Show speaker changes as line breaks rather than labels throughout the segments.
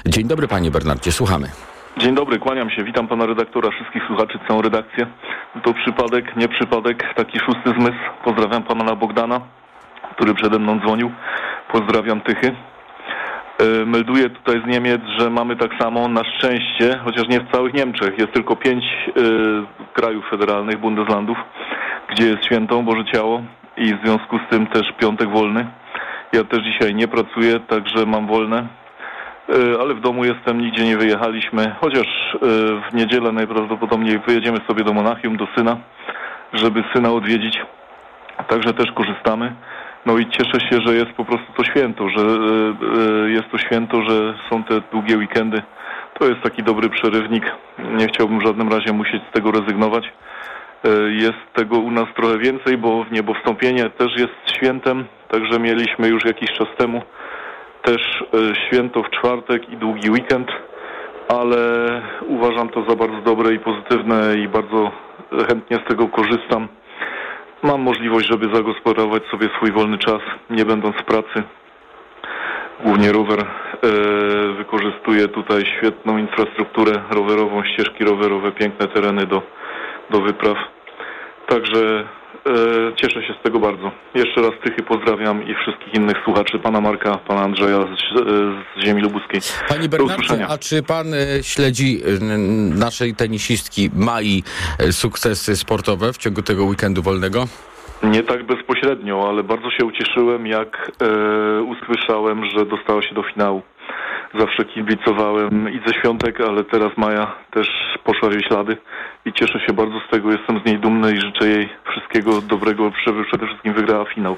Dzień dobry, panie Bernardzie, słuchamy.
Dzień dobry, kłaniam się, witam pana redaktora, wszystkich słuchaczy, całą redakcję. To przypadek, nie przypadek, taki szósty zmysł. Pozdrawiam pana Bogdana, który przede mną dzwonił. Pozdrawiam Tychy. Melduję tutaj z Niemiec, że mamy tak samo, na szczęście, chociaż nie w całych Niemczech, jest tylko 5 krajów federalnych, Bundeslandów, gdzie jest święto Boże Ciało i w związku z tym też piątek wolny. Ja też dzisiaj nie pracuję, także mam wolne, ale w domu jestem, nigdzie nie wyjechaliśmy, chociaż w niedzielę najprawdopodobniej wyjedziemy sobie do Monachium, do syna, żeby syna odwiedzić, także też korzystamy. No i cieszę się, że jest po prostu to święto, że jest to święto, że są te długie weekendy. To jest taki dobry przerywnik. Nie chciałbym w żadnym razie musieć z tego rezygnować. Jest tego u nas trochę więcej, bo w niebowstąpienie też jest świętem. Także mieliśmy już jakiś czas temu też święto w czwartek i długi weekend. Ale uważam to za bardzo dobre i pozytywne i bardzo chętnie z tego korzystam. Mam możliwość, żeby zagospodarować sobie swój wolny czas, nie będąc w pracy. Głównie rower. Wykorzystuję tutaj świetną infrastrukturę rowerową, ścieżki rowerowe, piękne tereny do wypraw. Także cieszę się z tego bardzo. Jeszcze raz Tychy pozdrawiam i wszystkich innych słuchaczy, pana Marka, pana Andrzeja z ziemi lubuskiej.
Panie Bernardzie, a czy pan śledzi naszej tenisistki Mai sukcesy sportowe w ciągu tego weekendu wolnego?
Nie tak bezpośrednio, ale bardzo się ucieszyłem, jak usłyszałem, że dostała się do finału. Zawsze kibicowałem i ze świątek, ale teraz Maja też poszła w jej ślady i cieszę się bardzo z tego, jestem z niej dumny i życzę jej wszystkiego dobrego, przede wszystkim wygrała finał.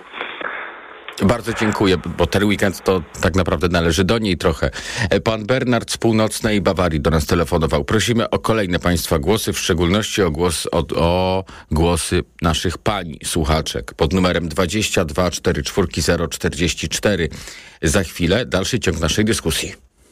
Bardzo dziękuję, bo ten weekend to tak naprawdę należy do niej trochę. Pan Bernard z północnej Bawarii do nas telefonował. Prosimy o kolejne państwa głosy, w szczególności o głosy naszych pań słuchaczek pod numerem 22 44 044. Za chwilę dalszy ciąg naszej dyskusji.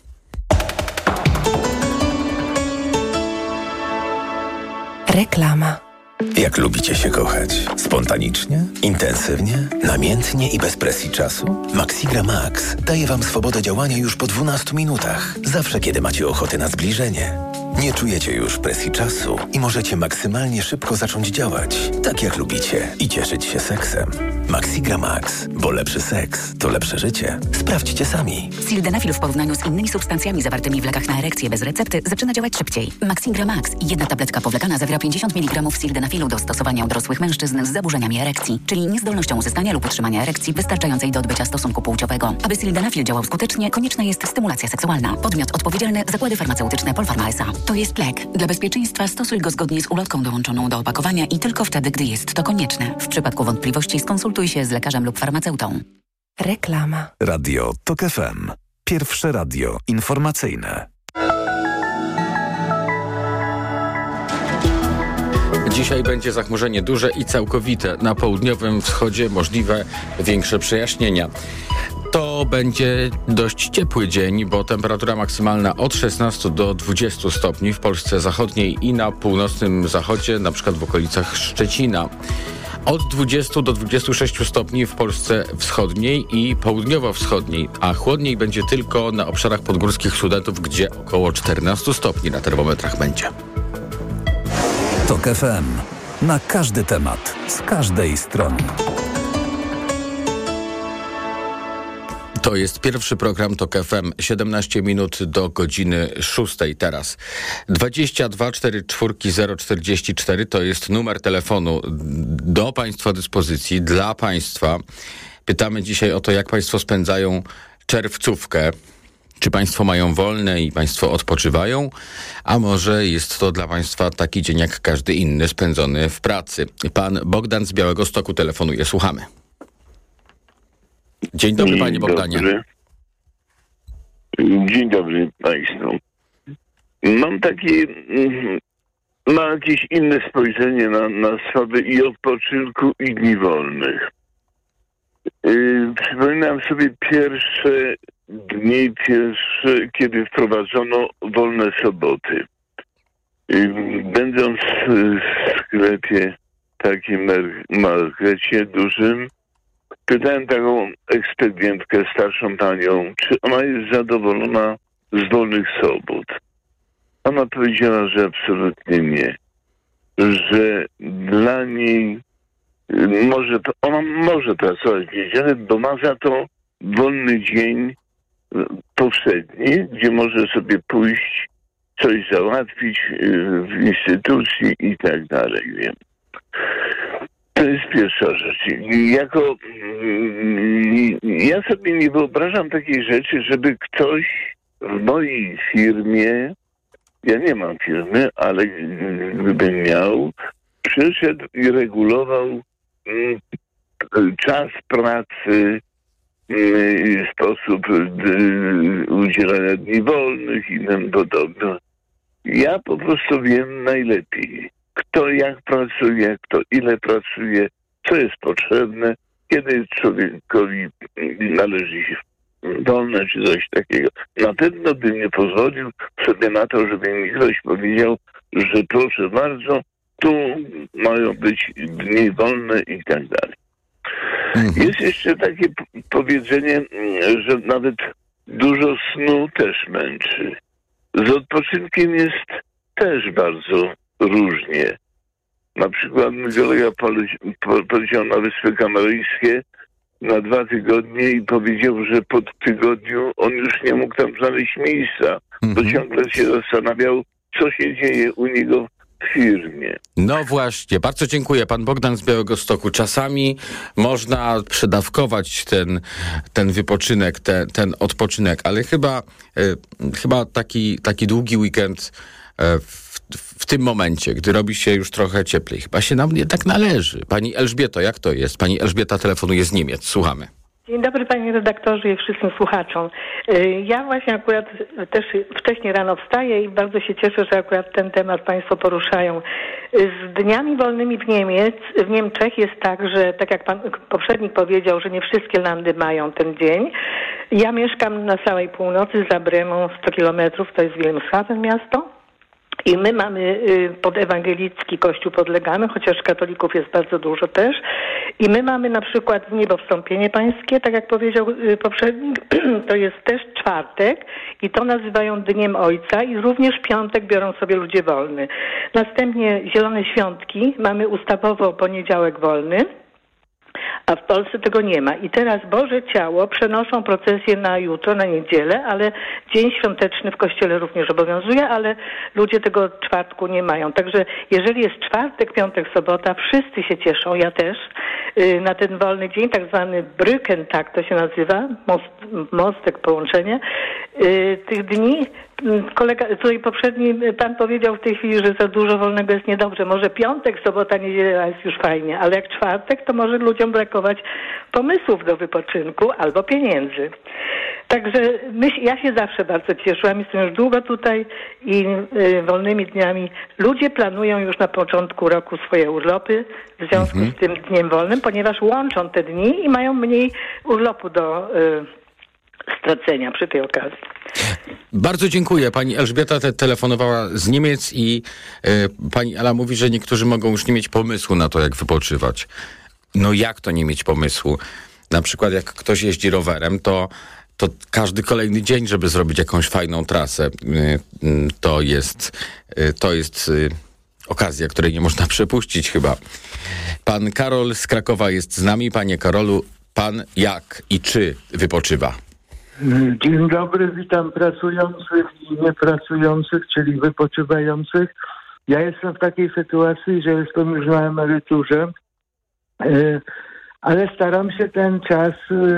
Reklama.
Jak lubicie się kochać? Spontanicznie? Intensywnie? Namiętnie i bez presji czasu? Maxigra Max daje wam swobodę działania już po 12 minutach. Zawsze, kiedy macie ochotę na zbliżenie. Nie czujecie już presji czasu i możecie maksymalnie szybko zacząć działać, tak jak lubicie i cieszyć się seksem. Maxigra Max, bo lepszy seks to lepsze życie. Sprawdźcie sami.
Sildenafil w porównaniu z innymi substancjami zawartymi w lekach na erekcję bez recepty zaczyna działać szybciej. Maxigra Max, jedna tabletka powlekana zawiera 50 mg sildenafilu do stosowania u dorosłych mężczyzn z zaburzeniami erekcji, czyli niezdolnością uzyskania lub utrzymania erekcji wystarczającej do odbycia stosunku płciowego. Aby sildenafil działał skutecznie, konieczna jest stymulacja seksualna. Podmiot odpowiedzialny Zakłady Farmaceutyczne Polpharma S.A. To jest lek. Dla bezpieczeństwa stosuj go zgodnie z ulotką dołączoną do opakowania i tylko wtedy, gdy jest to konieczne. W przypadku wątpliwości skonsultuj się z lekarzem lub farmaceutą.
Reklama.
Radio TOK FM. Pierwsze radio informacyjne.
Dzisiaj będzie zachmurzenie duże i całkowite. Na południowym wschodzie możliwe większe przejaśnienia. To będzie dość ciepły dzień, bo temperatura maksymalna od 16 do 20 stopni w Polsce zachodniej i na północnym zachodzie, na przykład w okolicach Szczecina. Od 20 do 26 stopni w Polsce wschodniej i południowo-wschodniej, a chłodniej będzie tylko na obszarach podgórskich Sudetów, gdzie około 14 stopni na termometrach będzie.
TOK FM. Na każdy temat, z każdej strony.
To jest pierwszy program TOK FM. 17 minut do godziny 6 teraz. 22 44 044 to jest numer telefonu do Państwa dyspozycji, dla Państwa. Pytamy dzisiaj o to, jak Państwo spędzają czerwcówkę. Czy Państwo mają wolne i Państwo odpoczywają? A może jest to dla Państwa taki dzień jak każdy inny, spędzony w pracy? Pan Bogdan z Białegostoku telefonuje. Słuchamy. Dzień dobry, panie Bogdanie.
Dzień dobry państwu. Mam jakieś inne spojrzenie na sprawy i odpoczynku, i dni wolnych. Przypominam sobie pierwsze dni, kiedy wprowadzono wolne soboty. Będąc w sklepie takim markecie dużym, pytałem taką ekspedientkę, starszą panią, czy ona jest zadowolona z wolnych sobot. Ona powiedziała, że absolutnie nie. Że dla niej ona może pracować w niedzielę, bo ma za to wolny dzień powszedni, gdzie może sobie pójść, coś załatwić w instytucji i tak dalej. Wiem. To jest pierwsza rzecz. Ja sobie nie wyobrażam takiej rzeczy, żeby ktoś w mojej firmie, ja nie mam firmy, ale gdybym miał, przyszedł i regulował czas pracy, sposób udzielania dni wolnych i tym podobne. Ja po prostu wiem najlepiej, kto jak pracuje, kto ile pracuje, co jest potrzebne, kiedy człowiekowi należy się wolne czy coś takiego. Na pewno bym nie pozwolił sobie na to, żeby mi ktoś powiedział, że proszę bardzo, tu mają być dni wolne i tak dalej. Jest jeszcze takie powiedzenie, że nawet dużo snu też męczy. Z odpoczynkiem jest też bardzo różnie. Na przykład mój kolega poleciał na Wyspy Kanaryjskie na 2 tygodnie i powiedział, że po tygodniu on już nie mógł tam znaleźć miejsca, bo ciągle się zastanawiał, co się dzieje u niego w firmie.
No właśnie, bardzo dziękuję. Pan Bogdan z Białegostoku. Czasami można przedawkować ten wypoczynek, ten odpoczynek, ale chyba taki długi weekend w tym momencie, gdy robi się już trochę cieplej, chyba się nam jednak należy. Pani Elżbieto, jak to jest? Pani Elżbieta telefonuje z Niemiec. Słuchamy.
Dzień dobry panie redaktorze i wszystkim słuchaczom. Ja właśnie akurat też wcześniej rano wstaję i bardzo się cieszę, że akurat ten temat państwo poruszają. Z dniami wolnymi w Niemczech jest tak, że tak jak pan poprzednik powiedział, że nie wszystkie landy mają ten dzień. Ja mieszkam na samej północy za Bremą 100 kilometrów, to jest Wilhelmshaven miasto. I my mamy pod ewangelicki kościół podlegamy, chociaż katolików jest bardzo dużo też. I my mamy na przykład niebowstąpienie pańskie, tak jak powiedział poprzednik, to jest też czwartek i to nazywają Dniem Ojca i również piątek biorą sobie ludzie wolny. Następnie Zielone Świątki, mamy ustawowo poniedziałek wolny. A w Polsce tego nie ma. I teraz Boże Ciało przenoszą procesję na jutro, na niedzielę, ale dzień świąteczny w kościele również obowiązuje, ale ludzie tego czwartku nie mają. Także jeżeli jest czwartek, piątek, sobota, wszyscy się cieszą, ja też, na ten wolny dzień, tak zwany Brückentag to się nazywa, mostek, połączenie tych dni. Kolega, tutaj poprzedni pan powiedział w tej chwili, że za dużo wolnego jest niedobrze. Może piątek, sobota, niedziela jest już fajnie, ale jak czwartek, to może ludziom brakować pomysłów do wypoczynku albo pieniędzy. Także ja się zawsze bardzo cieszyłam, jestem już długo tutaj i wolnymi dniami ludzie planują już na początku roku swoje urlopy w związku z tym dniem wolnym, ponieważ łączą te dni i mają mniej urlopu do stracenia przy tej okazji.
Bardzo dziękuję. Pani Elżbieta telefonowała z Niemiec i pani Ala mówi, że niektórzy mogą już nie mieć pomysłu na to, jak wypoczywać. No jak to nie mieć pomysłu? Na przykład jak ktoś jeździ rowerem, to każdy kolejny dzień, żeby zrobić jakąś fajną trasę, to jest okazja, której nie można przepuścić chyba. Pan Karol z Krakowa jest z nami. Panie Karolu, pan jak i czy wypoczywa?
Dzień dobry, witam pracujących i niepracujących, czyli wypoczywających. Ja jestem w takiej sytuacji, że jestem już na emeryturze, ale staram się ten czas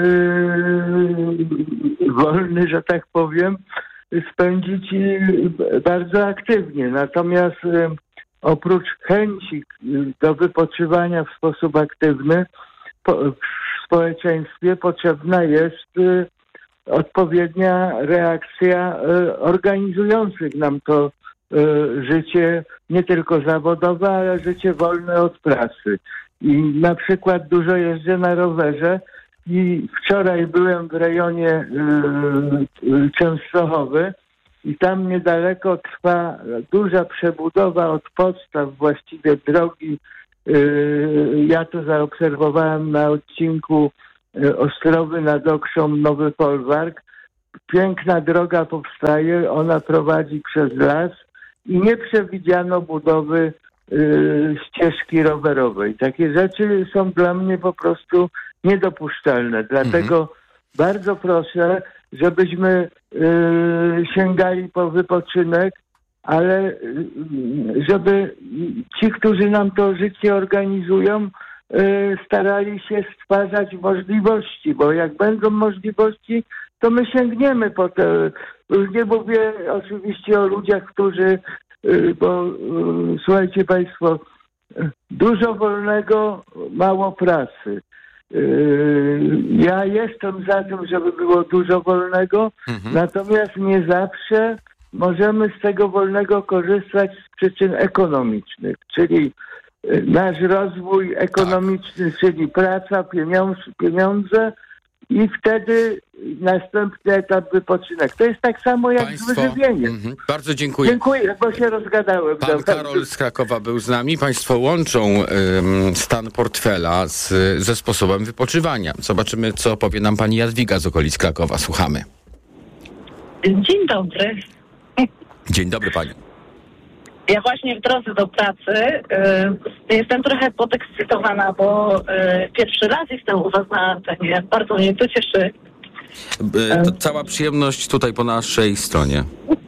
wolny, że tak powiem, spędzić bardzo aktywnie. Natomiast oprócz chęci do wypoczywania w sposób aktywny w społeczeństwie potrzebna jest odpowiednia reakcja organizujących nam to życie nie tylko zawodowe, ale życie wolne od pracy. I na przykład dużo jeżdżę na rowerze i wczoraj byłem w rejonie Częstochowy i tam niedaleko trwa duża przebudowa od podstaw właściwie drogi. Ja to zaobserwowałem na odcinku Ostrowy nad Okrzą, Nowy Folwark. piękna droga powstaje, ona prowadzi przez las i nie przewidziano budowy ścieżki rowerowej. Takie rzeczy są dla mnie po prostu niedopuszczalne. Dlatego bardzo proszę, żebyśmy sięgali po wypoczynek, ale żeby ci, którzy nam to życie organizują, starali się stwarzać możliwości, bo jak będą możliwości, to my sięgniemy po te. Już nie mówię oczywiście o ludziach, którzy, bo słuchajcie Państwo, dużo wolnego, mało pracy. Ja jestem za tym, żeby było dużo wolnego, natomiast nie zawsze możemy z tego wolnego korzystać z przyczyn ekonomicznych, czyli nasz rozwój ekonomiczny, czyli praca, pieniądze i wtedy następny etap wypoczynek. To jest tak samo jak z wyżywieniem.
Bardzo dziękuję.
Dziękuję, bo się rozgadałem.
Pan Karol z Krakowa był z nami. Państwo łączą stan portfela ze sposobem wypoczywania. Zobaczymy, co powie nam pani Jadwiga z okolic Krakowa. Słuchamy.
Dzień dobry.
Dzień dobry pani.
Ja właśnie w drodze do pracy jestem trochę podekscytowana, bo pierwszy raz jestem u was na antenie. Bardzo mnie to cieszy.
To cała przyjemność tutaj po naszej stronie.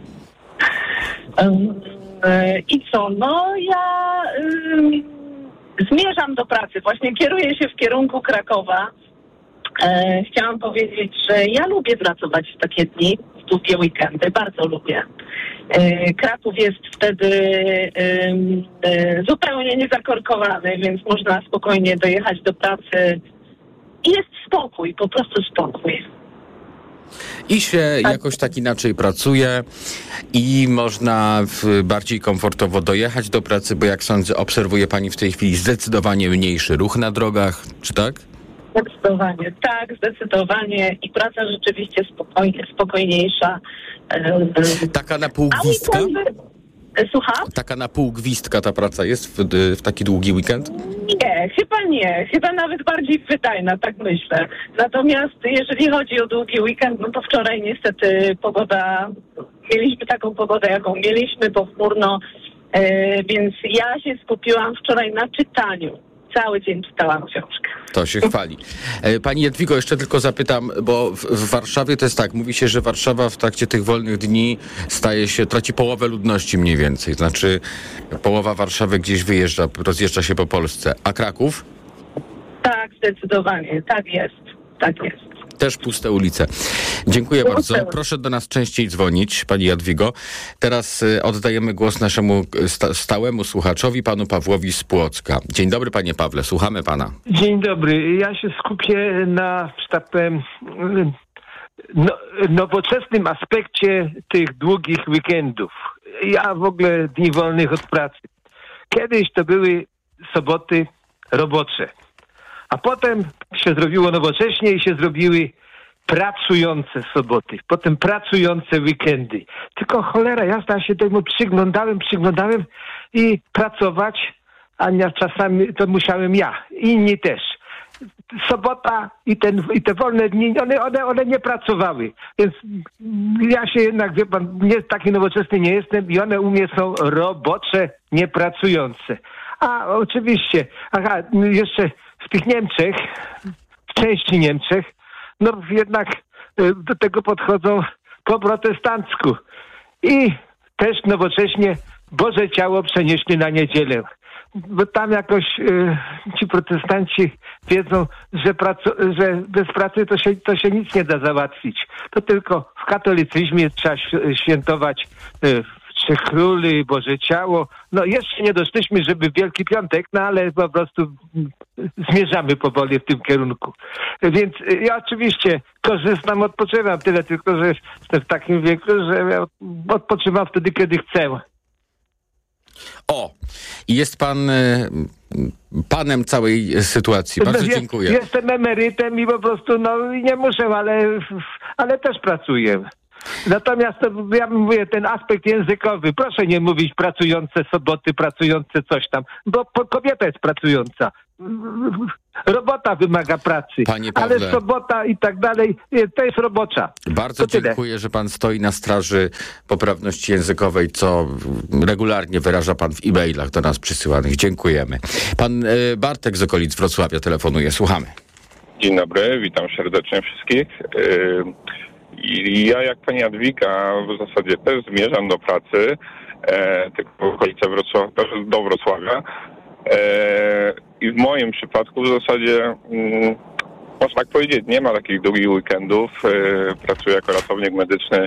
I co? No ja zmierzam do pracy. Właśnie kieruję się w kierunku Krakowa. Chciałam powiedzieć, że ja lubię pracować w takie dni, w długie weekendy. Bardzo lubię. Kraków jest wtedy zupełnie niezakorkowany, więc można spokojnie dojechać do pracy i jest spokój, po prostu spokój.
I się jakoś tak inaczej pracuje i można bardziej komfortowo dojechać do pracy, bo jak sądzę, obserwuje pani w tej chwili zdecydowanie mniejszy ruch na drogach, czy tak?
Zdecydowanie, tak, zdecydowanie i praca rzeczywiście spokojniejsza.
Taka na pół gwizdka?
Słucham?
Taka na pół gwizdka ta praca jest w taki długi weekend?
Nie, chyba nie. Chyba nawet bardziej wydajna, tak myślę. Natomiast jeżeli chodzi o długi weekend, no to wczoraj niestety mieliśmy taką pogodę, jaką mieliśmy, pochmurno, więc ja się skupiłam wczoraj na czytaniu. Cały dzień czytałam książkę.
To się chwali. Pani Jadwigo, jeszcze tylko zapytam, bo w Warszawie to jest tak, mówi się, że Warszawa w trakcie tych wolnych dni traci połowę ludności mniej więcej. Znaczy połowa Warszawy gdzieś wyjeżdża, rozjeżdża się po Polsce. A Kraków?
Tak, zdecydowanie. Tak jest. Tak jest.
Też puste ulice. Dziękuję bardzo. Proszę do nas częściej dzwonić, pani Jadwigo. Teraz oddajemy głos naszemu stałemu słuchaczowi, panu Pawłowi z Płocka. Dzień dobry, panie Pawle, słuchamy pana.
Dzień dobry. Ja się skupię na, że tak powiem, nowoczesnym aspekcie tych długich weekendów. Ja w ogóle dni wolnych od pracy. Kiedyś to były soboty robocze. A potem się zrobiło nowocześnie i się zrobiły pracujące soboty, potem pracujące weekendy. Tylko cholera jasna, ja się temu przyglądałem i pracować, a nie czasami to musiałem ja, inni też. Sobota i te wolne dni, one nie pracowały. Więc ja się jednak, wie pan, taki nowoczesny nie jestem i one u mnie są robocze, niepracujące. A oczywiście, jeszcze w tych Niemczech, w części Niemczech, no jednak do tego podchodzą po protestancku. I też nowocześnie Boże Ciało przenieśli na niedzielę. Bo tam jakoś ci protestanci wiedzą, że bez pracy to się nic nie da załatwić. To tylko w katolicyzmie trzeba świętować Trzech Króli, Boże Ciało. No jeszcze nie doszliśmy, żeby Wielki Piątek, no ale po prostu zmierzamy powoli w tym kierunku. Więc ja oczywiście korzystam, odpoczywam, tyle tylko, że jestem w takim wieku, że ja odpoczywam wtedy, kiedy chcę.
O, i jest pan panem całej sytuacji. Bardzo dziękuję.
Jestem emerytem i po prostu nie muszę, ale też pracuję. Natomiast to, ja mówię, ten aspekt językowy, proszę nie mówić pracujące soboty, pracujące coś tam, bo kobieta jest pracująca. Robota wymaga pracy,
Panie Pawle,
ale sobota i tak dalej to jest robocza.
Bardzo dziękuję, że pan stoi na straży poprawności językowej, co regularnie wyraża pan w e-mailach do nas przysyłanych. Dziękujemy. Pan Bartek z okolic Wrocławia telefonuje. Słuchamy.
Dzień dobry, witam serdecznie wszystkich. I ja jak pani Jadwiga w zasadzie też zmierzam do pracy, tylko w okolice do Wrocławia. I w moim przypadku w zasadzie, można tak powiedzieć, nie ma takich długich weekendów. Pracuję jako ratownik medyczny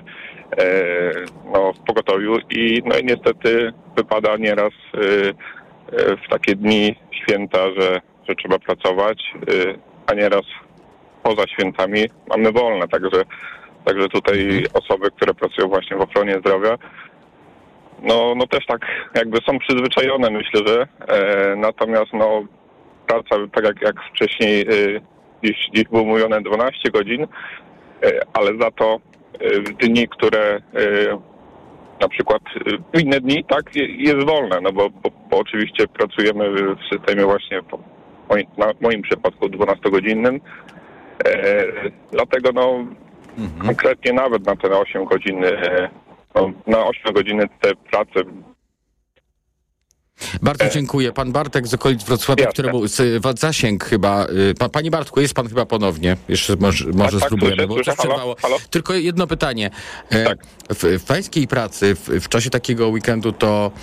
w pogotowiu i niestety wypada nieraz w takie dni święta, że trzeba pracować, a nieraz poza świętami mamy wolne. Także tutaj osoby, które pracują właśnie w ochronie zdrowia, no też tak jakby są przyzwyczajone, myślę, że natomiast praca, tak jak wcześniej gdzieś było mówione 12 godzin, ale za to w dni, które na przykład w inne dni, tak, jest wolne, bo oczywiście pracujemy w systemie właśnie w moim przypadku 12-godzinnym, dlatego konkretnie nawet na te 8 godzin na 8 godziny te prace.
Bardzo dziękuję. Pan Bartek z okolic Wrocławia, któremu zasięg chyba... Panie Bartku, jest pan chyba ponownie. Jeszcze może spróbujemy, bo coś przerwało. Tylko jedno pytanie.
Tak.
W pańskiej pracy, w czasie takiego weekendu,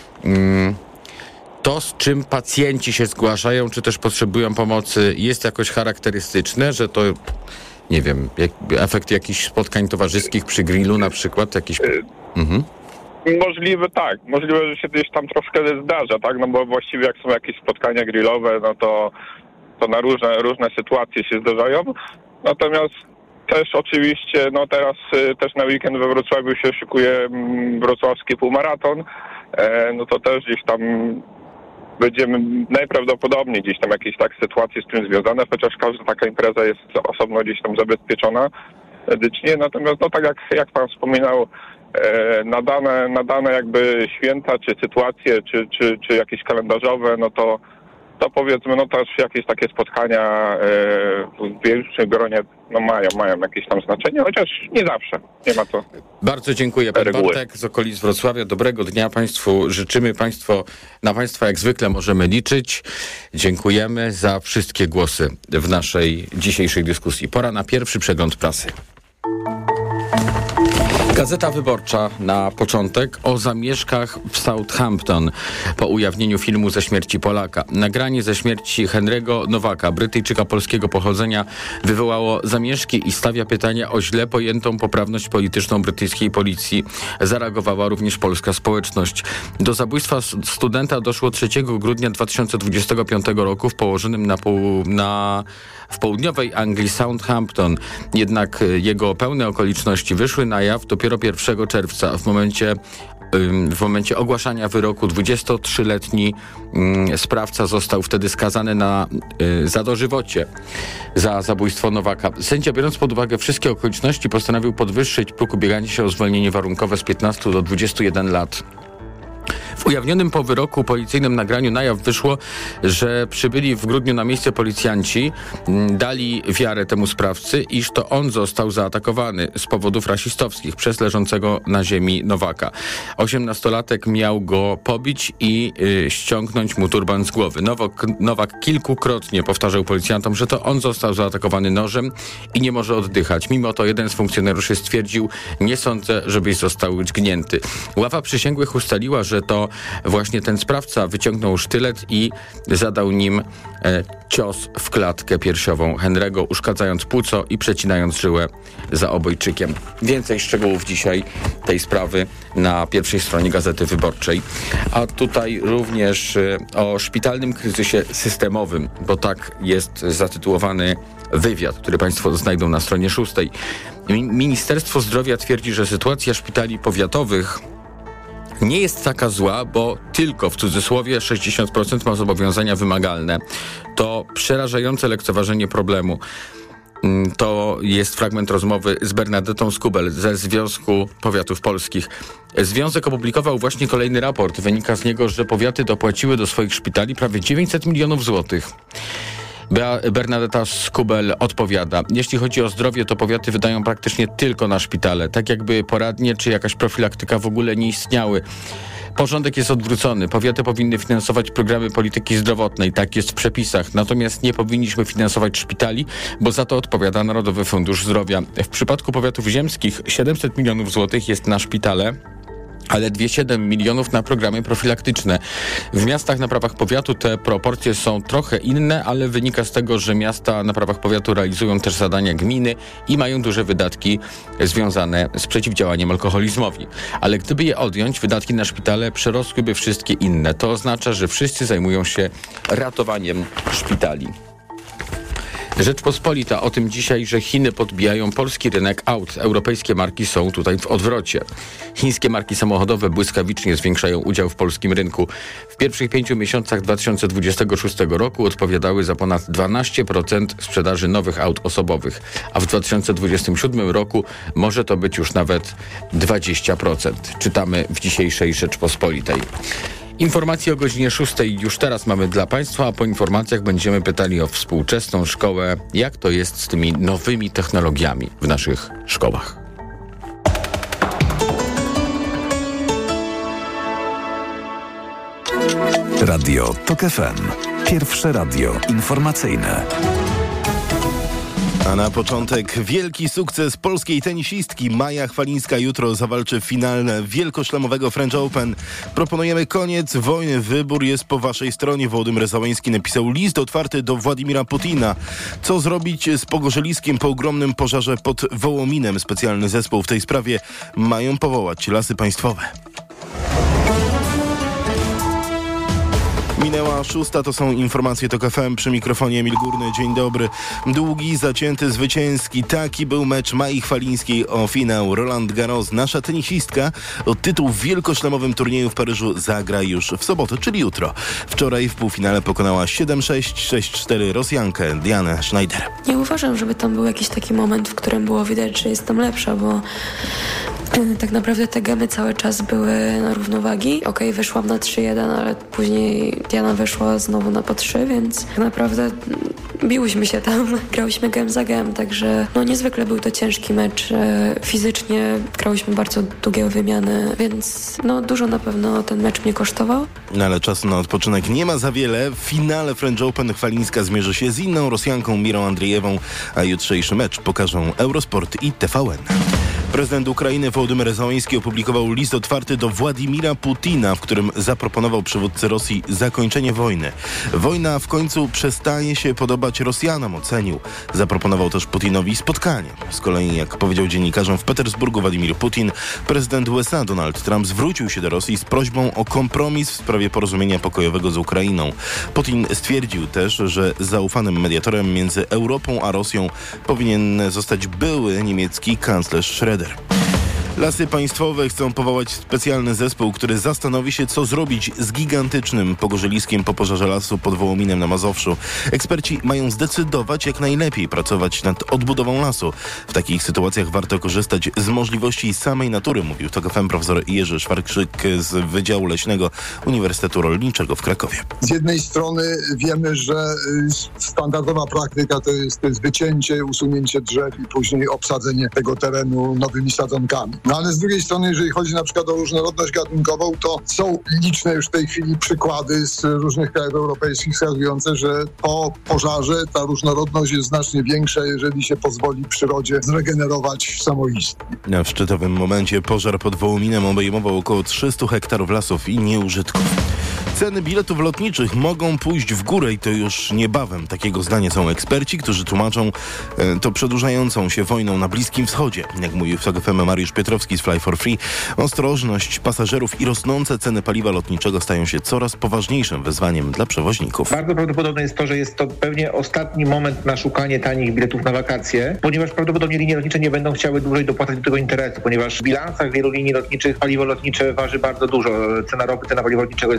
to, z czym pacjenci się zgłaszają, czy też potrzebują pomocy, jest jakoś charakterystyczne, że to, nie wiem, efekt jakichś spotkań towarzyskich przy grillu na przykład?
Możliwe, tak. Możliwe, że się gdzieś tam troszkę zdarza, tak? No bo właściwie jak są jakieś spotkania grillowe, no to na różne sytuacje się zdarzają. Natomiast też oczywiście, teraz też na weekend we Wrocławiu się szykuje wrocławski półmaraton. No to też gdzieś tam będziemy najprawdopodobniej gdzieś tam jakieś sytuacje z tym związane, chociaż każda taka impreza jest osobno gdzieś tam zabezpieczona medycznie. Natomiast tak jak pan wspominał, na dane jakby święta, czy sytuacje, czy jakieś kalendarzowe, to powiedzmy, też jakieś takie spotkania w większym gronie mają jakieś tam znaczenie, chociaż nie zawsze. Nie ma to.
Bardzo dziękuję. Pan Bartek z okolic Wrocławia. Dobrego dnia Państwu życzymy. Na Państwa jak zwykle możemy liczyć. Dziękujemy za wszystkie głosy w naszej dzisiejszej dyskusji. Pora na pierwszy przegląd prasy. Gazeta Wyborcza na początek o zamieszkach w Southampton po ujawnieniu filmu ze śmierci Polaka. Nagranie ze śmierci Henry'ego Nowaka, Brytyjczyka polskiego pochodzenia, wywołało zamieszki i stawia pytania o źle pojętą poprawność polityczną brytyjskiej policji. Zareagowała również polska społeczność. Do zabójstwa studenta doszło 3 grudnia 2025 roku w położonym w południowej Anglii Southampton. Jednak jego pełne okoliczności wyszły na jaw dopiero 1 czerwca. W momencie ogłaszania wyroku 23-letni sprawca został wtedy skazany za dożywocie za zabójstwo Nowaka. Sędzia, biorąc pod uwagę wszystkie okoliczności, postanowił podwyższyć próg ubiegania się o zwolnienie warunkowe z 15 do 21 lat. W ujawnionym po wyroku policyjnym nagraniu na jaw wyszło, że przybyli w grudniu na miejsce policjanci dali wiarę temu sprawcy, iż to on został zaatakowany z powodów rasistowskich przez leżącego na ziemi Nowaka. 18-latek miał go pobić i ściągnąć mu turban z głowy. Nowak kilkukrotnie powtarzał policjantom, że to on został zaatakowany nożem i nie może oddychać. Mimo to jeden z funkcjonariuszy stwierdził: nie sądzę, żebyś został dźgnięty. Ława przysięgłych ustaliła, że to właśnie ten sprawca wyciągnął sztylet i zadał nim cios w klatkę piersiową Henry'ego, uszkadzając płuco i przecinając żyłę za obojczykiem. Więcej szczegółów dzisiaj tej sprawy na pierwszej stronie Gazety Wyborczej. A tutaj również o szpitalnym kryzysie systemowym, bo tak jest zatytułowany wywiad, który Państwo znajdą na stronie 6. Ministerstwo Zdrowia twierdzi, że sytuacja szpitali powiatowych nie jest taka zła, bo tylko w cudzysłowie 60% ma zobowiązania wymagalne. To przerażające lekceważenie problemu. To jest fragment rozmowy z Bernadetą Skubel ze Związku Powiatów Polskich. Związek opublikował właśnie kolejny raport. Wynika z niego, że powiaty dopłaciły do swoich szpitali prawie 900 milionów złotych. Bernadeta Skubel odpowiada: jeśli chodzi o zdrowie, to powiaty wydają praktycznie tylko na szpitale, tak jakby poradnie czy jakaś profilaktyka w ogóle nie istniały. Porządek jest odwrócony. Powiaty powinny finansować programy polityki zdrowotnej. Tak jest w przepisach. Natomiast nie powinniśmy finansować szpitali, bo za to odpowiada Narodowy Fundusz Zdrowia. W przypadku powiatów ziemskich 700 milionów złotych jest na szpitale, ale 207 milionów na programy profilaktyczne. W miastach na prawach powiatu te proporcje są trochę inne, ale wynika z tego, że miasta na prawach powiatu realizują też zadania gminy i mają duże wydatki związane z przeciwdziałaniem alkoholizmowi. Ale gdyby je odjąć, wydatki na szpitale przerosłyby wszystkie inne. To oznacza, że wszyscy zajmują się ratowaniem szpitali. Rzeczpospolita o tym dzisiaj, że Chiny podbijają polski rynek aut. Europejskie marki są tutaj w odwrocie. Chińskie marki samochodowe błyskawicznie zwiększają udział w polskim rynku. W pierwszych 5 miesiącach 2026 roku odpowiadały za ponad 12% sprzedaży nowych aut osobowych, a w 2027 roku może to być już nawet 20%. Czytamy w dzisiejszej Rzeczpospolitej. Informacje o godzinie 6 już teraz mamy dla Państwa, a po informacjach będziemy pytali o współczesną szkołę, jak to jest z tymi nowymi technologiami w naszych szkołach.
Radio TOK FM. Pierwsze radio informacyjne.
A na początek wielki sukces polskiej tenisistki. Maja Chwalińska jutro zawalczy w finale wielkoszlemowego French Open. Proponujemy koniec wojny. Wybór jest po waszej stronie. Wołodymyr Zełenski napisał list otwarty do Władimira Putina. Co zrobić z Pogorzeliskiem po ogromnym pożarze pod Wołominem? Specjalny zespół w tej sprawie mają powołać Lasy Państwowe. Minęła 6, to są informacje TOK FM, przy mikrofonie Emil Górny. Dzień dobry. Długi, zacięty, zwycięski. Taki był mecz Mai Chwalińskiej o finał Roland Garros. Nasza tenisistka o tytuł w wielkoszlemowym turnieju w Paryżu zagra już w sobotę, czyli jutro. Wczoraj w półfinale pokonała 7-6, 6-4 Rosjankę Dianę Schneider.
Nie uważam, żeby tam był jakiś taki moment, w którym było widać, że jestem lepsza, bo tak naprawdę te gemy cały czas były na równowagi. Okej, wyszłam na 3-1, ale później Diana wyszła znowu na po 3, więc tak naprawdę biłyśmy się tam, grałyśmy gem za gem, także niezwykle był to ciężki mecz. Fizycznie grałyśmy bardzo długie wymiany, więc dużo na pewno ten mecz mnie kosztował.
Ale czasu na odpoczynek nie ma za wiele. W finale French Open Chwalińska zmierzy się z inną Rosjanką Mirą Andrzejewą, a jutrzejszy mecz pokażą Eurosport i TVN. Prezydent Ukrainy Wołodymyr Zełenski opublikował list otwarty do Władimira Putina, w którym zaproponował przywódcy Rosji zakończenie wojny. Wojna w końcu przestaje się podobać Rosjanom, ocenił. Zaproponował też Putinowi spotkanie. Z kolei, jak powiedział dziennikarzom w Petersburgu Władimir Putin, prezydent USA Donald Trump zwrócił się do Rosji z prośbą o kompromis w sprawie porozumienia pokojowego z Ukrainą. Putin stwierdził też, że zaufanym mediatorem między Europą a Rosją powinien zostać były niemiecki kanclerz Schröder. Lasy Państwowe chcą powołać specjalny zespół, który zastanowi się, co zrobić z gigantycznym pogorzeliskiem po pożarze lasu pod Wołominem na Mazowszu. Eksperci mają zdecydować, jak najlepiej pracować nad odbudową lasu. W takich sytuacjach warto korzystać z możliwości samej natury, mówił TOK FM profesor Jerzy Szwarkrzyk z Wydziału Leśnego Uniwersytetu Rolniczego w Krakowie.
Z jednej strony wiemy, że standardowa praktyka to jest wycięcie, usunięcie drzew i później obsadzenie tego terenu nowymi sadzonkami. Ale z drugiej strony, jeżeli chodzi na przykład o różnorodność gatunkową, to są liczne już w tej chwili przykłady z różnych krajów europejskich wskazujące, że po pożarze ta różnorodność jest znacznie większa, jeżeli się pozwoli przyrodzie zregenerować samoistnie.
W szczytowym momencie pożar pod Wołominem obejmował około 300 hektarów lasów i nieużytków. Ceny biletów lotniczych mogą pójść w górę i to już niebawem. Takiego zdania są eksperci, którzy tłumaczą to przedłużającą się wojną na Bliskim Wschodzie. Jak mówił w TOK FM Mariusz Piotrowski z Fly for Free, ostrożność pasażerów i rosnące ceny paliwa lotniczego stają się coraz poważniejszym wyzwaniem dla przewoźników.
Bardzo prawdopodobne jest to, że jest to pewnie ostatni moment na szukanie tanich biletów na wakacje, ponieważ prawdopodobnie linie lotnicze nie będą chciały dłużej dopłacać do tego interesu, ponieważ w bilansach wielu linii lotniczych paliwo lotnicze waży bardzo dużo. Cena ropy, cena paliwa lotniczego jest wciąż na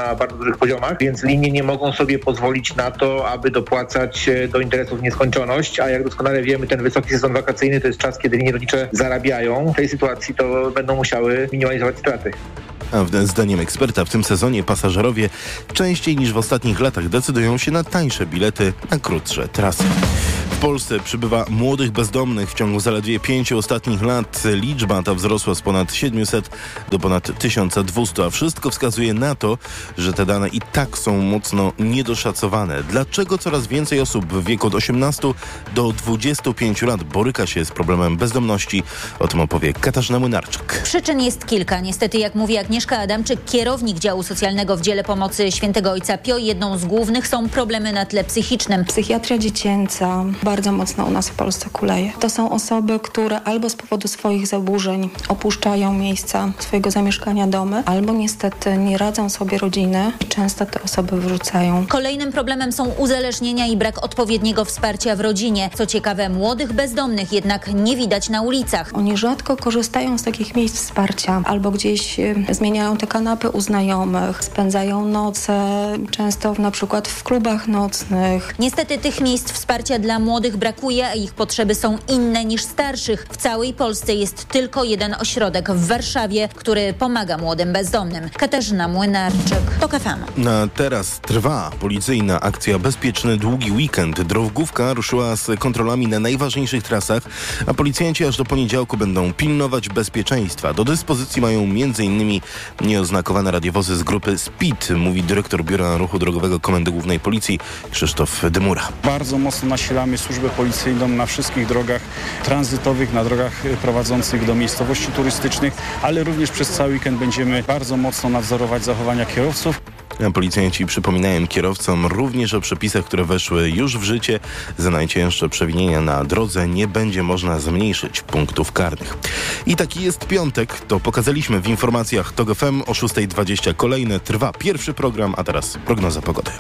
na bardzo dużych poziomach, więc linie nie mogą sobie pozwolić na to, aby dopłacać do interesów w nieskończoność, a jak doskonale wiemy, ten wysoki sezon wakacyjny to jest czas, kiedy linie lotnicze zarabiają. W tej sytuacji to będą musiały minimalizować straty.
A zdaniem eksperta w tym sezonie pasażerowie częściej niż w ostatnich latach decydują się na tańsze bilety na krótsze trasy. W Polsce przybywa młodych bezdomnych. W ciągu zaledwie 5 ostatnich lat liczba ta wzrosła z ponad 700 do ponad 1200, a wszystko wskazuje na to, że te dane i tak są mocno niedoszacowane. Dlaczego coraz więcej osób w wieku od 18 do 25 lat boryka się z problemem bezdomności? O tym opowie Katarzyna Młynarczyk.
Przyczyn jest kilka. Niestety, jak mówi Agnieszka Adamczyk, kierownik działu socjalnego w dziele pomocy Świętego Ojca Pio, jedną z głównych są problemy na tle psychicznym.
Psychiatria dziecięca bardzo mocno u nas w Polsce kuleje. To są osoby, które albo z powodu swoich zaburzeń opuszczają miejsca swojego zamieszkania, domy, albo niestety nie radzą sobie rodziny i często te osoby wyrzucają.
Kolejnym problemem są uzależnienia i brak odpowiedniego wsparcia w rodzinie. Co ciekawe, młodych bezdomnych jednak nie widać na ulicach.
Oni rzadko korzystają z takich miejsc wsparcia, albo gdzieś zmieniają te kanapy u znajomych, spędzają noce, często na przykład w klubach nocnych.
Niestety tych miejsc wsparcia dla młodych brakuje, a ich potrzeby są inne niż starszych. W całej Polsce jest tylko jeden ośrodek w Warszawie, który pomaga młodym bezdomnym. Katarzyna Młynarczyk, TOK FM.
A teraz trwa policyjna akcja Bezpieczny Długi Weekend. Drogówka ruszyła z kontrolami na najważniejszych trasach, a policjanci aż do poniedziałku będą pilnować bezpieczeństwa. Do dyspozycji mają m.in. nieoznakowane radiowozy z grupy Speed, mówi dyrektor Biura Ruchu Drogowego Komendy Głównej Policji Krzysztof Dymura.
Bardzo mocno nasilamy służbę policyjną na wszystkich drogach tranzytowych, na drogach prowadzących do miejscowości turystycznych, ale również przez cały weekend będziemy bardzo mocno nadzorować zachowania kierowców.
Policjanci przypominają kierowcom również o przepisach, które weszły już w życie. Za najcięższe przewinienia na drodze nie będzie można zmniejszyć punktów karnych. I taki jest piątek. To pokazaliśmy w informacjach TOK FM o 6:20. Kolejne trwa pierwszy program, a teraz prognoza pogody.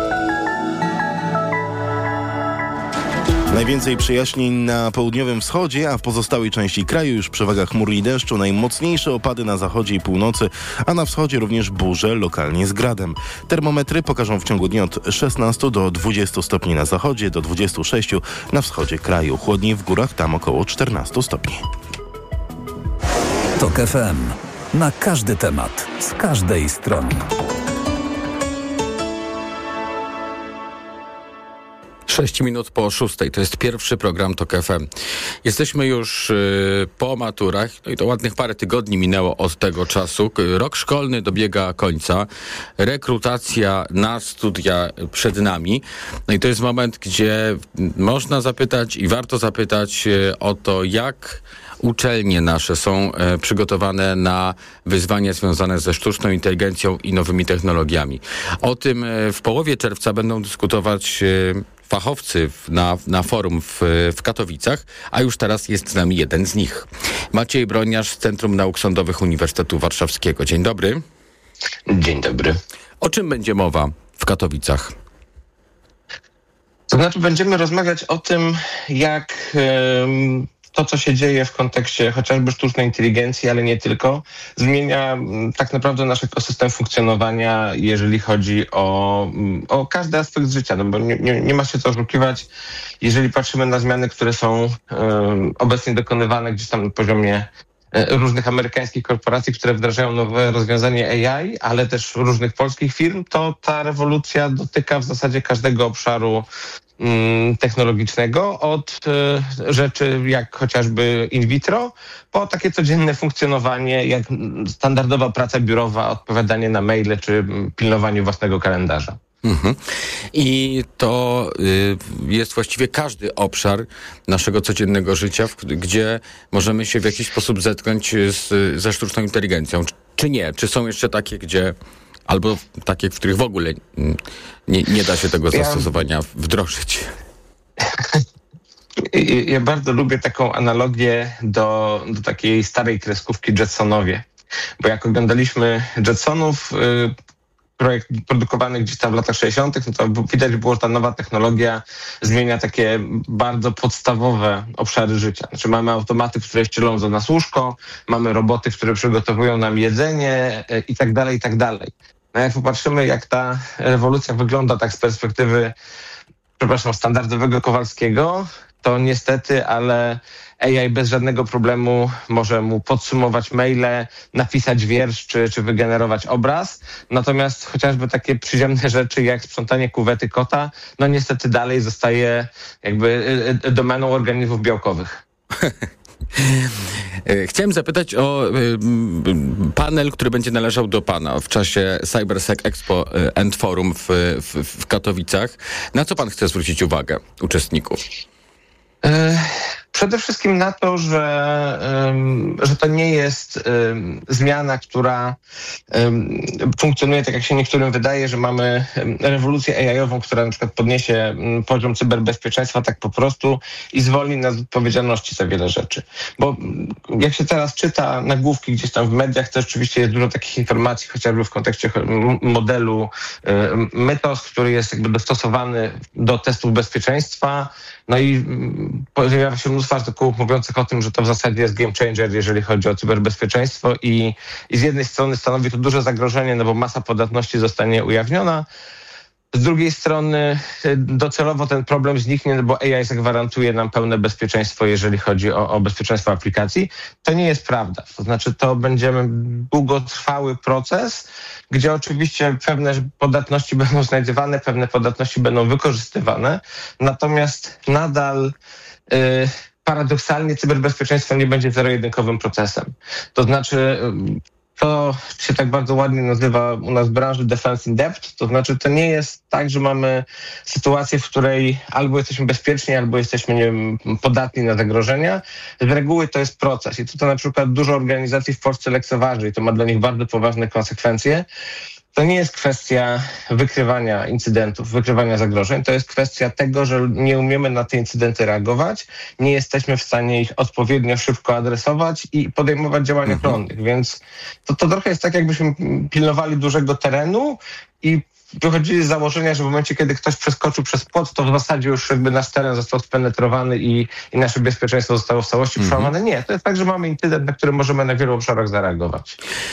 Najwięcej przejaśnień na południowym wschodzie, a w pozostałej części kraju już przewaga chmur i deszczu. Najmocniejsze opady na zachodzie i północy, a na wschodzie również burze, lokalnie z gradem. Termometry pokażą w ciągu dnia od 16 do 20 stopni na zachodzie, do 26 na wschodzie kraju. Chłodniej w górach, tam około 14 stopni.
TOK FM. Na każdy temat, z każdej strony.
6 minut po 6. To jest pierwszy program TOK FM. Jesteśmy już po maturach. No i to ładnych parę tygodni minęło od tego czasu. Rok szkolny dobiega końca. Rekrutacja na studia przed nami. No i to jest moment, gdzie można zapytać i warto zapytać o to, jak uczelnie nasze są przygotowane na wyzwania związane ze sztuczną inteligencją i nowymi technologiami. O tym w połowie czerwca będą dyskutować fachowcy na forum w Katowicach, a już teraz jest z nami jeden z nich. Maciej Broniarz z Centrum Nauk Sądowych Uniwersytetu Warszawskiego. Dzień dobry.
Dzień dobry.
O czym będzie mowa w Katowicach?
To znaczy będziemy rozmawiać o tym, jak to, co się dzieje w kontekście chociażby sztucznej inteligencji, ale nie tylko, zmienia tak naprawdę nasz ekosystem funkcjonowania, jeżeli chodzi o każdy aspekt życia, no bo nie ma się co oszukiwać. Jeżeli patrzymy na zmiany, które są obecnie dokonywane gdzieś tam na poziomie różnych amerykańskich korporacji, które wdrażają nowe rozwiązanie AI, ale też różnych polskich firm, to ta rewolucja dotyka w zasadzie każdego obszaru technologicznego, od rzeczy jak chociażby in vitro, po takie codzienne funkcjonowanie, jak standardowa praca biurowa, odpowiadanie na maile czy pilnowanie własnego kalendarza.
Mhm. I to jest właściwie każdy obszar naszego codziennego życia, gdzie możemy się w jakiś sposób zetknąć ze sztuczną inteligencją. Czy nie? Czy są jeszcze takie, gdzie albo takie, w których w ogóle nie da się tego zastosowania wdrożyć?
Ja bardzo lubię taką analogię do takiej starej kreskówki Jetsonowie. Bo jak oglądaliśmy Jetsonów, projekt produkowany gdzieś tam w latach 60., no to widać było, że ta nowa technologia zmienia takie bardzo podstawowe obszary życia. Znaczy mamy automaty, które ścielą za nas łóżko, mamy roboty, które przygotowują nam jedzenie i tak dalej, i tak dalej. No jak popatrzymy, jak ta rewolucja wygląda tak z perspektywy, standardowego Kowalskiego, to niestety, ale AI bez żadnego problemu może mu podsumować maile, napisać wiersz czy wygenerować obraz. Natomiast chociażby takie przyziemne rzeczy jak sprzątanie kuwety kota, no niestety dalej zostaje jakby domeną organizmów białkowych.
Chciałem zapytać o panel, który będzie należał do pana w czasie CyberSec Expo and Forum w Katowicach. Na co pan chce zwrócić uwagę uczestników?
Przede wszystkim na to, że to nie jest zmiana, która funkcjonuje tak, jak się niektórym wydaje, że mamy rewolucję AI-ową, która na przykład podniesie poziom cyberbezpieczeństwa tak po prostu i zwolni nas z odpowiedzialności za wiele rzeczy. Bo jak się teraz czyta nagłówki gdzieś tam w mediach, to rzeczywiście jest dużo takich informacji, chociażby w kontekście modelu Mythos, który jest jakby dostosowany do testów bezpieczeństwa. No i pojawia się mnóstwo artykułów mówiących o tym, że to w zasadzie jest game changer, jeżeli chodzi o cyberbezpieczeństwo i z jednej strony stanowi to duże zagrożenie, no bo masa podatności zostanie ujawniona. Z drugiej strony docelowo ten problem zniknie, no bo AI zagwarantuje nam pełne bezpieczeństwo, jeżeli chodzi o bezpieczeństwo aplikacji. To nie jest prawda. To znaczy to będziemy długotrwały proces, gdzie oczywiście pewne podatności będą znajdywane, pewne podatności będą wykorzystywane, natomiast nadal paradoksalnie cyberbezpieczeństwo nie będzie zero-jedynkowym procesem. To znaczy to się tak bardzo ładnie nazywa u nas w branży defense in depth, to znaczy to nie jest tak, że mamy sytuację, w której albo jesteśmy bezpieczni, albo jesteśmy, nie wiem, podatni na zagrożenia. Z reguły to jest proces i to na przykład dużo organizacji w Polsce lekceważy i to ma dla nich bardzo poważne konsekwencje. To nie jest kwestia wykrywania incydentów, wykrywania zagrożeń. To jest kwestia tego, że nie umiemy na te incydenty reagować, nie jesteśmy w stanie ich odpowiednio szybko adresować i podejmować działań ochronnych. Więc to trochę jest tak, jakbyśmy pilnowali dużego terenu i wychodzili z założenia, że w momencie, kiedy ktoś przeskoczył przez płot, to w zasadzie już jakby nasz teren został spenetrowany i nasze bezpieczeństwo zostało w całości przełamane. Nie, to jest tak, że mamy incydent, na który możemy na wielu obszarach zareagować.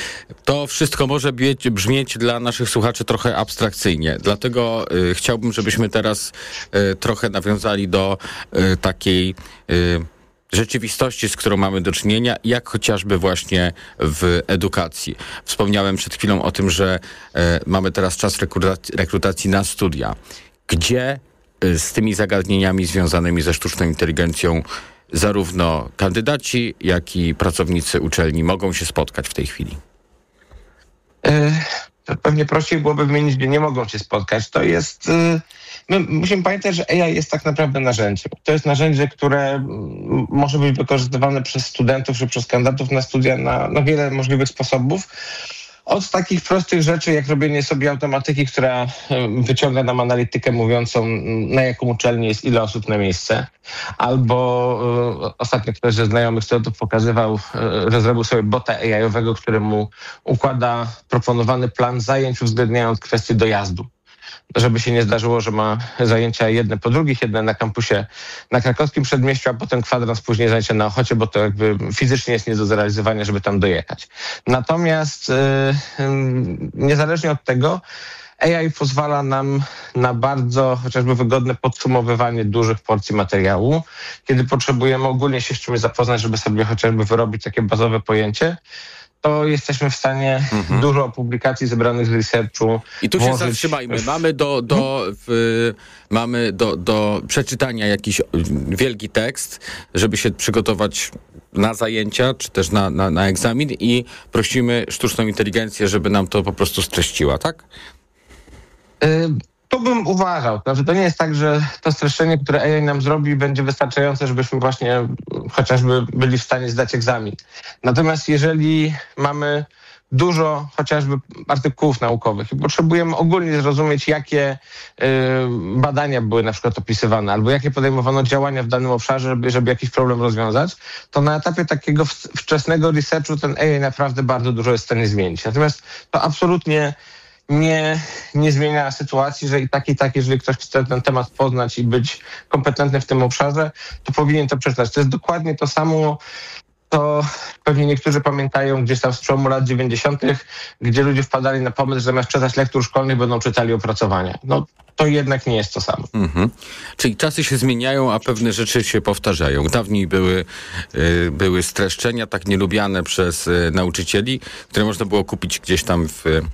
To wszystko może brzmieć dla naszych słuchaczy trochę abstrakcyjnie. Dlatego chciałbym, żebyśmy teraz trochę nawiązali do takiej rzeczywistości, z którą mamy do czynienia, jak chociażby właśnie w edukacji. Wspomniałem przed chwilą o tym, że mamy teraz czas rekrutacji na studia. Gdzie z tymi zagadnieniami związanymi ze sztuczną inteligencją zarówno kandydaci, jak i pracownicy uczelni mogą się spotkać w tej chwili?
Pewnie prościej byłoby wymienić, gdzie nie mogą się spotkać. To jest... My musimy pamiętać, że AI jest tak naprawdę narzędziem. To jest narzędzie, które może być wykorzystywane przez studentów czy przez kandydatów na studia na wiele możliwych sposobów. Od takich prostych rzeczy, jak robienie sobie automatyki, która wyciąga nam analitykę mówiącą, na jaką uczelnię jest ile osób na miejsce. Albo ostatnio ktoś ze znajomych studentów pokazywał, że zrobił sobie bota AI-owego, który mu układa proponowany plan zajęć, uwzględniając kwestię dojazdu. Żeby się nie zdarzyło, że ma zajęcia jedne po drugich, jedne na kampusie na krakowskim przedmieściu, a potem kwadrans później zajęcia na Ochocie, bo to jakby fizycznie jest nie do zrealizowania, żeby tam dojechać. Natomiast niezależnie od tego, AI pozwala nam na bardzo chociażby wygodne podsumowywanie dużych porcji materiału. Kiedy potrzebujemy ogólnie się z czymś zapoznać, żeby sobie chociażby wyrobić takie bazowe pojęcie, to jesteśmy w stanie dużo publikacji zebranych z researchu
i tu się zatrzymajmy. Mamy do przeczytania jakiś wielki tekst, żeby się przygotować na zajęcia, czy też na egzamin i prosimy sztuczną inteligencję, żeby nam to po prostu streściła, tak?
To bym uważał. Znaczy, to nie jest tak, że to streszczenie, które AI nam zrobi, będzie wystarczające, żebyśmy właśnie chociażby byli w stanie zdać egzamin. Natomiast jeżeli mamy dużo chociażby artykułów naukowych i potrzebujemy ogólnie zrozumieć, jakie badania były na przykład opisywane albo jakie podejmowano działania w danym obszarze, żeby jakiś problem rozwiązać, to na etapie takiego wczesnego researchu ten AI naprawdę bardzo dużo jest w stanie zmienić. Natomiast to absolutnie nie zmienia sytuacji, że i tak, jeżeli ktoś chce ten temat poznać i być kompetentny w tym obszarze, to powinien to przeczytać. To jest dokładnie to samo, to pewnie niektórzy pamiętają gdzieś tam z przełomu lat 90., gdzie ludzie wpadali na pomysł, że zamiast czytać lektur szkolnych będą czytali opracowania. No to jednak nie jest to samo.
Czyli czasy się zmieniają, a pewne rzeczy się powtarzają. Dawniej były streszczenia tak nielubiane przez nauczycieli, które można było kupić gdzieś tam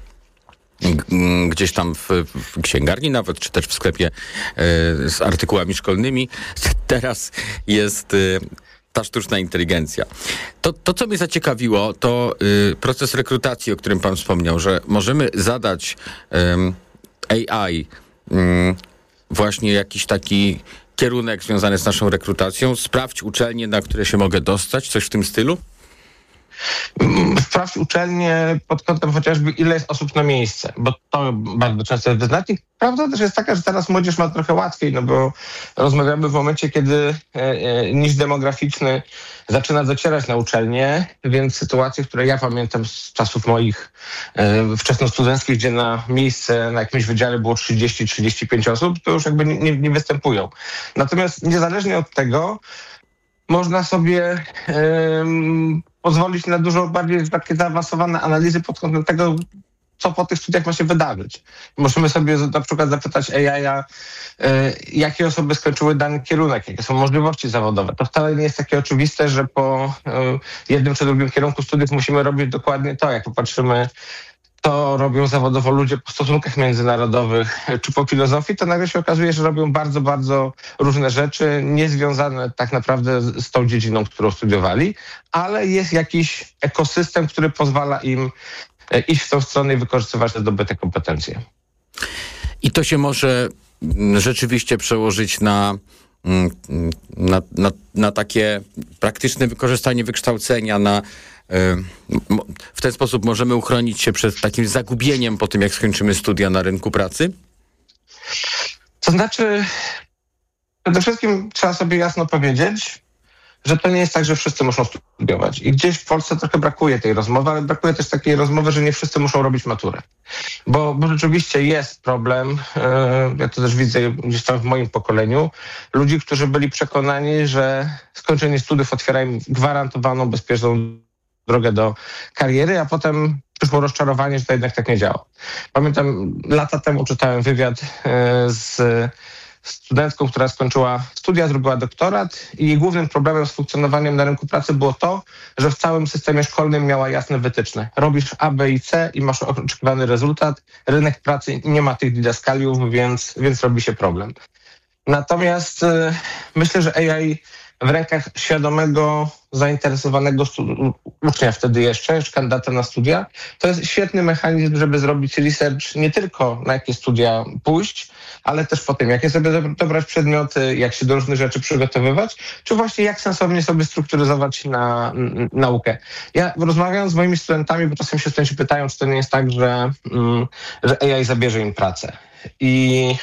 w księgarni nawet, czy też w sklepie z artykułami szkolnymi. Teraz jest ta sztuczna inteligencja. To co mnie zaciekawiło, to proces rekrutacji, o którym pan wspomniał, że możemy zadać AI właśnie jakiś taki kierunek związany z naszą rekrutacją, sprawdź uczelnie, na które się mogę dostać, coś w tym stylu?
Sprawdź uczelnię pod kątem chociażby ile jest osób na miejsce, bo to bardzo często jest wyznacznik. Prawda też jest taka, że teraz młodzież ma trochę łatwiej, no bo rozmawiamy w momencie, kiedy niż demograficzny zaczyna docierać na uczelnię, więc sytuacje, które ja pamiętam z czasów moich wczesnostudenckich, gdzie na miejsce na jakimś wydziale było 30-35 osób, to już jakby nie występują. Natomiast niezależnie od tego można sobie pozwolić na dużo bardziej takie zaawansowane analizy pod kątem tego, co po tych studiach ma się wydarzyć. Możemy sobie na przykład zapytać AI, jakie osoby skończyły dany kierunek, jakie są możliwości zawodowe. To wcale nie jest takie oczywiste, że po jednym czy drugim kierunku studiów musimy robić dokładnie to. Jak popatrzymy, to robią zawodowo ludzie po stosunkach międzynarodowych czy po filozofii, to nagle się okazuje, że robią bardzo, bardzo różne rzeczy, niezwiązane tak naprawdę z tą dziedziną, którą studiowali, ale jest jakiś ekosystem, który pozwala im iść w tą stronę i wykorzystywać te zdobyte kompetencje.
I to się może rzeczywiście przełożyć na takie praktyczne wykorzystanie wykształcenia, w ten sposób możemy uchronić się przed takim zagubieniem po tym, jak skończymy studia na rynku pracy?
To znaczy, przede wszystkim trzeba sobie jasno powiedzieć, że to nie jest tak, że wszyscy muszą studiować. I gdzieś w Polsce trochę brakuje tej rozmowy, ale brakuje też takiej rozmowy, że nie wszyscy muszą robić maturę. Bo rzeczywiście jest problem, ja to też widzę gdzieś tam w moim pokoleniu, ludzi, którzy byli przekonani, że skończenie studiów otwiera im gwarantowaną, bezpieczną drogę do kariery, a potem przyszło rozczarowanie, że to jednak tak nie działa. Pamiętam, lata temu czytałem wywiad z studentką, która skończyła studia, zrobiła doktorat i jej głównym problemem z funkcjonowaniem na rynku pracy było to, że w całym systemie szkolnym miała jasne wytyczne. Robisz A, B i C i masz oczekiwany rezultat. Rynek pracy nie ma tych didaskaliów, więc robi się problem. Natomiast myślę, że AI w rękach świadomego, zainteresowanego ucznia wtedy jeszcze kandydata na studia, to jest świetny mechanizm, żeby zrobić research nie tylko na jakie studia pójść, ale też po tym, jakie sobie dobrać przedmioty, jak się do różnych rzeczy przygotowywać, czy właśnie jak sensownie sobie strukturyzować na naukę. Ja rozmawiając z moimi studentami, bo czasem się studenci pytają, czy to nie jest tak, że AI zabierze im pracę. I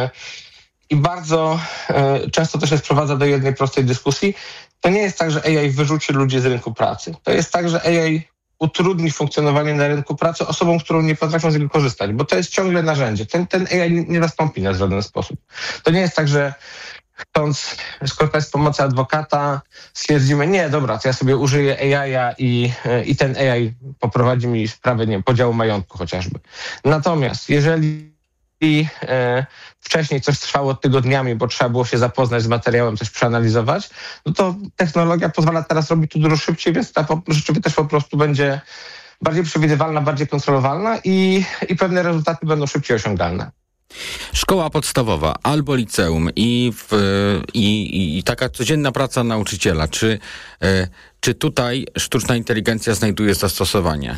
bardzo często to się sprowadza do jednej prostej dyskusji. To nie jest tak, że AI wyrzuci ludzi z rynku pracy. To jest tak, że AI utrudni funkcjonowanie na rynku pracy osobom, którą nie potrafią z niego korzystać, bo to jest ciągle narzędzie. Ten AI nie zastąpi nas w żaden sposób. To nie jest tak, że chcąc skorzystać z pomocy adwokata stwierdzimy, nie, dobra, to ja sobie użyję AI-a i ten AI poprowadzi mi sprawę, nie wiem, podziału majątku chociażby. Natomiast jeżeli wcześniej coś trwało tygodniami, bo trzeba było się zapoznać z materiałem, coś przeanalizować, no to technologia pozwala teraz robić to dużo szybciej, więc ta rzeczywiście też po prostu będzie bardziej przewidywalna, bardziej kontrolowalna i pewne rezultaty będą szybciej osiągalne.
Szkoła podstawowa albo liceum i taka codzienna praca nauczyciela. Czy tutaj sztuczna inteligencja znajduje zastosowanie?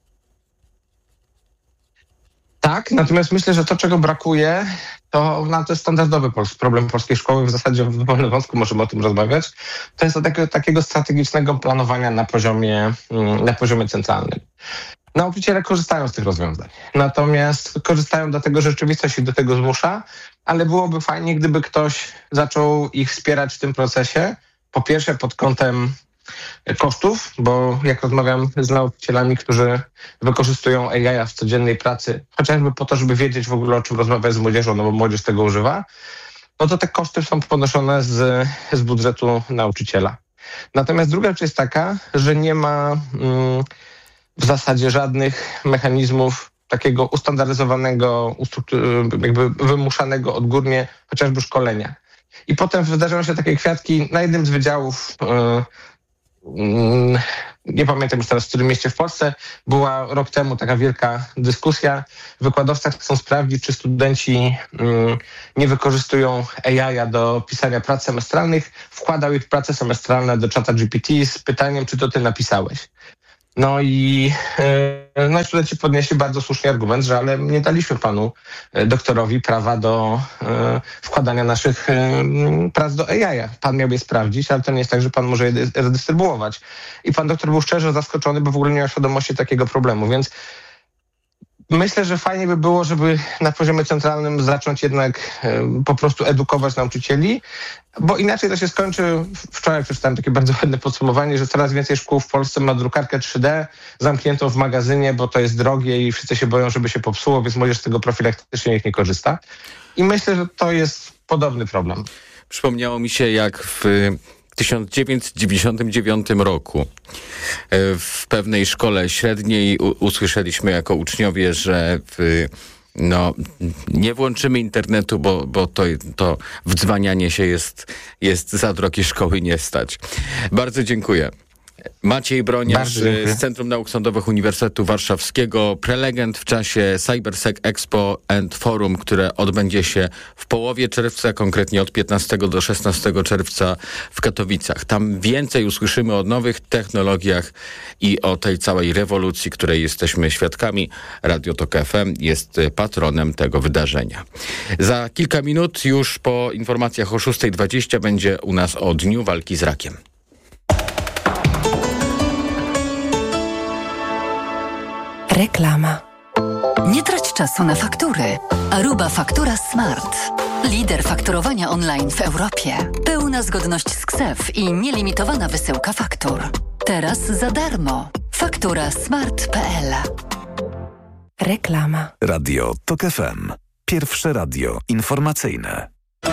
Tak, natomiast myślę, że to, czego brakuje, to jest standardowy problem polskiej szkoły. W zasadzie w wolnym wąsku możemy o tym rozmawiać. To jest takiego strategicznego planowania na poziomie centralnym. Nauczyciele korzystają z tych rozwiązań. Natomiast korzystają dlatego, że rzeczywistość ich do tego zmusza, ale byłoby fajnie, gdyby ktoś zaczął ich wspierać w tym procesie. Po pierwsze pod kątem kosztów, bo jak rozmawiam z nauczycielami, którzy wykorzystują AI w codziennej pracy, chociażby po to, żeby wiedzieć w ogóle, o czym rozmawiać z młodzieżą, no bo młodzież tego używa, no to te koszty są ponoszone z budżetu nauczyciela. Natomiast druga rzecz jest taka, że nie ma w zasadzie żadnych mechanizmów takiego ustandaryzowanego, jakby wymuszanego odgórnie chociażby szkolenia. I potem wydarzają się takie kwiatki na jednym z wydziałów, nie pamiętam już teraz w którym mieście w Polsce, była rok temu taka wielka dyskusja. Wykładowcy chcą sprawdzić, czy studenci nie wykorzystują AI do pisania prac semestralnych. Wkładał ich prace semestralne do czata GPT z pytaniem, czy to ty napisałeś. No i studenci podnieśli bardzo słuszny argument, że ale nie daliśmy panu doktorowi prawa do wkładania naszych prac do AI. Pan miał je sprawdzić, ale to nie jest tak, że pan może je redystrybuować. I pan doktor był szczerze zaskoczony, bo w ogóle nie miał świadomości takiego problemu, więc myślę, że fajnie by było, żeby na poziomie centralnym zacząć jednak po prostu edukować nauczycieli, bo inaczej to się skończy. Wczoraj przeczytałem takie bardzo ładne podsumowanie, że coraz więcej szkół w Polsce ma drukarkę 3D zamkniętą w magazynie, bo to jest drogie i wszyscy się boją, żeby się popsuło, więc młodzież z tego profilaktycznie niech nie korzysta. I myślę, że to jest podobny problem.
Przypomniało mi się, jak w 1999 roku w pewnej szkole średniej usłyszeliśmy jako uczniowie, że nie włączymy internetu, bo to wdzwanianie się jest za drogie, szkoły nie stać. Bardzo dziękuję. Maciej Broniarz z Centrum Nauk Sądowych Uniwersytetu Warszawskiego, prelegent w czasie CyberSec Expo and Forum, które odbędzie się w połowie czerwca, konkretnie od 15 do 16 czerwca w Katowicach. Tam więcej usłyszymy o nowych technologiach i o tej całej rewolucji, której jesteśmy świadkami. Radio Tok FM jest patronem tego wydarzenia. Za kilka minut, już po informacjach o 6:20, będzie u nas o Dniu Walki z Rakiem.
Reklama. Nie trać czasu na faktury. Aruba Faktura Smart. Lider fakturowania online w Europie. Pełna zgodność z KSEF i nielimitowana wysyłka faktur. Teraz za darmo. fakturasmart.pl.
Reklama. Radio Tok FM. Pierwsze radio informacyjne.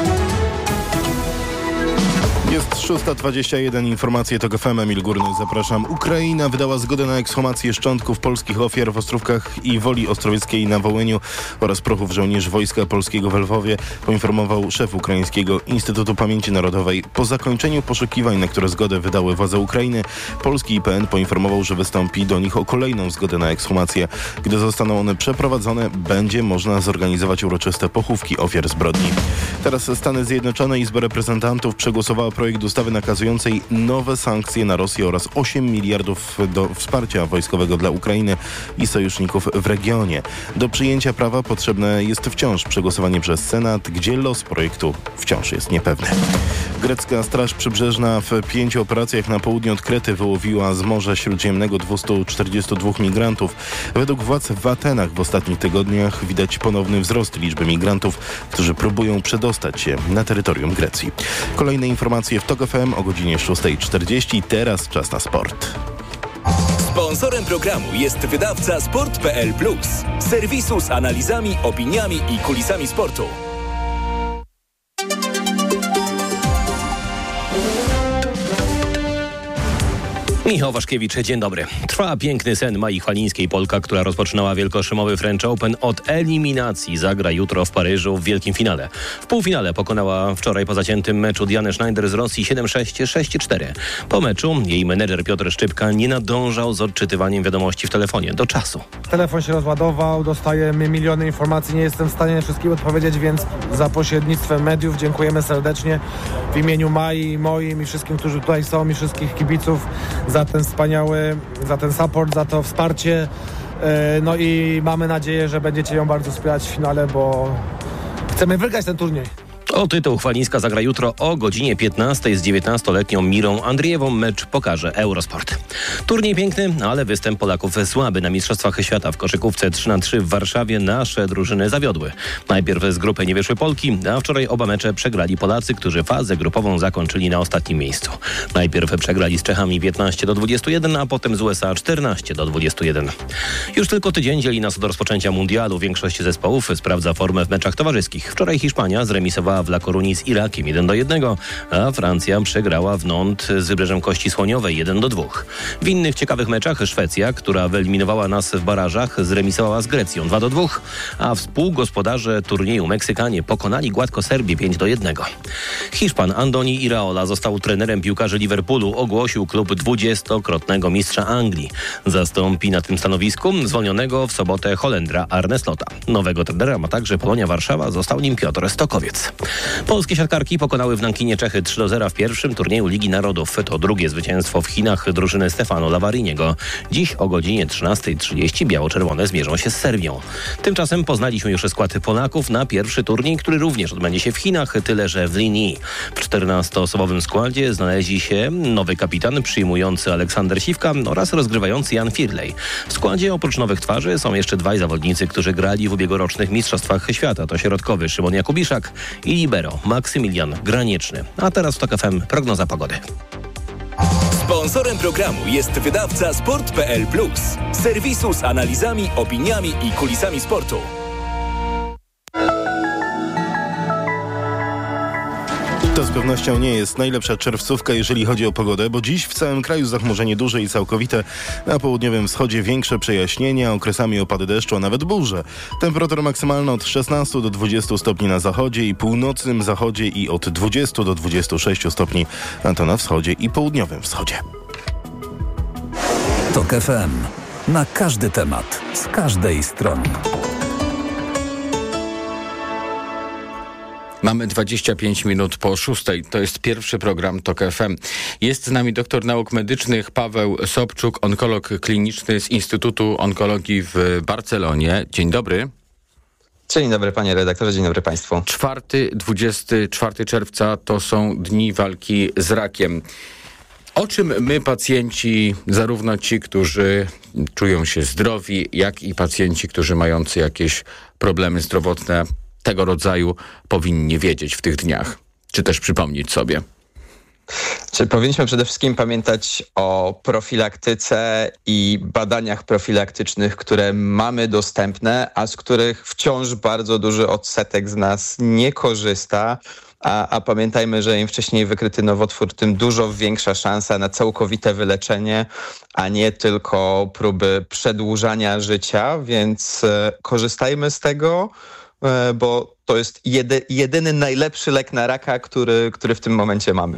Jest 6:21, informacje TOK FM, Emil Górny, zapraszam. Ukraina wydała zgodę na ekshumację szczątków polskich ofiar w Ostrówkach i Woli Ostrowieckiej na Wołyniu oraz prochów żołnierzy Wojska Polskiego w Lwowie, poinformował szef Ukraińskiego Instytutu Pamięci Narodowej. Po zakończeniu poszukiwań, na które zgodę wydały władze Ukrainy, polski IPN poinformował, że wystąpi do nich o kolejną zgodę na ekshumację. Gdy zostaną one przeprowadzone, będzie można zorganizować uroczyste pochówki ofiar zbrodni. Teraz Stany Zjednoczone, Izba Reprezentantów przegłosowała projekt ustawy nakazującej nowe sankcje na Rosję oraz 8 miliardów do wsparcia wojskowego dla Ukrainy i sojuszników w regionie. Do przyjęcia prawa potrzebne jest wciąż przegłosowanie przez Senat, gdzie los projektu wciąż jest niepewny. Grecka Straż Przybrzeżna w 5 operacjach na południe od Krety wyłowiła z Morza Śródziemnego 242 migrantów. Według władz w Atenach w ostatnich tygodniach widać ponowny wzrost liczby migrantów, którzy próbują przedostać się na terytorium Grecji. Kolejne informacje w TOK FM o godzinie 6:40. Teraz czas na sport.
Sponsorem programu jest wydawca Sport.pl Plus, serwisu z analizami, opiniami i kulisami sportu.
Michał Waszkiewicz, dzień dobry. Trwa piękny sen Mai Chwalińskiej. Polka, która rozpoczynała wielkoszymowy French Open od eliminacji, zagra jutro w Paryżu w wielkim finale. W półfinale pokonała wczoraj po zaciętym meczu Dianę Schneider z Rosji 7-6, 6-4. Po meczu jej menedżer Piotr Szczypka nie nadążał z odczytywaniem wiadomości w telefonie do czasu.
Telefon się rozładował, dostajemy miliony informacji, nie jestem w stanie na wszystkim odpowiedzieć, więc za pośrednictwem mediów dziękujemy serdecznie w imieniu Mai, moim i wszystkim, którzy tutaj są, i wszystkich kibiców za ten wspaniały, za ten support, za to wsparcie. No i mamy nadzieję, że będziecie ją bardzo wspierać w finale, bo chcemy wygrać ten turniej.
O tytuł Chwalińska zagra jutro o godzinie 15 z 19-letnią Mirą Andriejewą. Mecz pokaże Eurosport. Turniej piękny, ale występ Polaków słaby. Na Mistrzostwach Świata w koszykówce 3x3 w Warszawie nasze drużyny zawiodły. Najpierw z grupy nie wyszły Polki, a wczoraj oba mecze przegrali Polacy, którzy fazę grupową zakończyli na ostatnim miejscu. Najpierw przegrali z Czechami 15-21, a potem z USA 14-21. Już tylko tydzień dzieli nas od rozpoczęcia mundialu. Większość zespołów sprawdza formę w meczach towarzyskich. Wczoraj Hiszpania zremisowała wygrała w La Coruni z Irakiem 1-1, a Francja przegrała w Nantes z Wybrzeżem Kości Słoniowej 1-2. W innych ciekawych meczach Szwecja, która wyeliminowała nas w barażach, zremisowała z Grecją 2-2, a współgospodarze turnieju Meksykanie pokonali gładko Serbię 5-1. Hiszpan Andoni Iraola został trenerem piłkarzy Liverpoolu, ogłosił klub 20-krotnego mistrza Anglii. Zastąpi na tym stanowisku zwolnionego w sobotę Holendra Arne Slota. Nowego trenera ma także Polonia Warszawa, został nim Piotr Stokowiec. Polskie siatkarki pokonały w Nankinie Czechy 3-0 w pierwszym turnieju Ligi Narodów. To drugie zwycięstwo w Chinach drużyny Stefano Lavariniego. Dziś o godzinie 13:30 biało-czerwone zmierzą się z Serbią. Tymczasem poznaliśmy już skład Polaków na pierwszy turniej, który również odbędzie się w Chinach, tyle że w Linii. W 14-osobowym składzie znaleźli się nowy kapitan przyjmujący Aleksander Siwka oraz rozgrywający Jan Firlej. W składzie oprócz nowych twarzy są jeszcze dwaj zawodnicy, którzy grali w ubiegłorocznych Mistrzostwach Świata. To środkowy Szymon Jakubiszak i libero Maksymilian Granieczny. A teraz w TOK FM prognoza pogody.
Sponsorem programu jest wydawca Sport.pl Plus, serwisu z analizami, opiniami i kulisami sportu.
To z pewnością nie jest najlepsza czerwcówka, jeżeli chodzi o pogodę, bo dziś w całym kraju zachmurzenie duże i całkowite. Na południowym wschodzie większe przejaśnienia, okresami opady deszczu, a nawet burze. Temperatura maksymalna od 16 do 20 stopni na zachodzie i północnym zachodzie i od 20 do 26 stopni, a to na wschodzie i południowym wschodzie.
TOK FM. Na każdy temat, z każdej strony.
Mamy 25 minut po 6:00. To jest pierwszy program TOK FM. Jest z nami doktor nauk medycznych Paweł Sobczuk, onkolog kliniczny z Instytutu Onkologii w Barcelonie. Dzień dobry.
Dzień dobry panie redaktorze, dzień dobry państwu.
24 czerwca to są dni walki z rakiem. O czym my pacjenci, zarówno ci, którzy czują się zdrowi, jak i pacjenci, którzy mający jakieś problemy zdrowotne tego rodzaju, powinni wiedzieć w tych dniach? Czy też przypomnieć sobie?
Czy powinniśmy przede wszystkim pamiętać o profilaktyce i badaniach profilaktycznych, które mamy dostępne, a z których wciąż bardzo duży odsetek z nas nie korzysta. A pamiętajmy, że im wcześniej wykryty nowotwór, tym dużo większa szansa na całkowite wyleczenie, a nie tylko próby przedłużania życia, więc korzystajmy z tego, bo to jest jedyny najlepszy lek na raka, który w tym momencie mamy.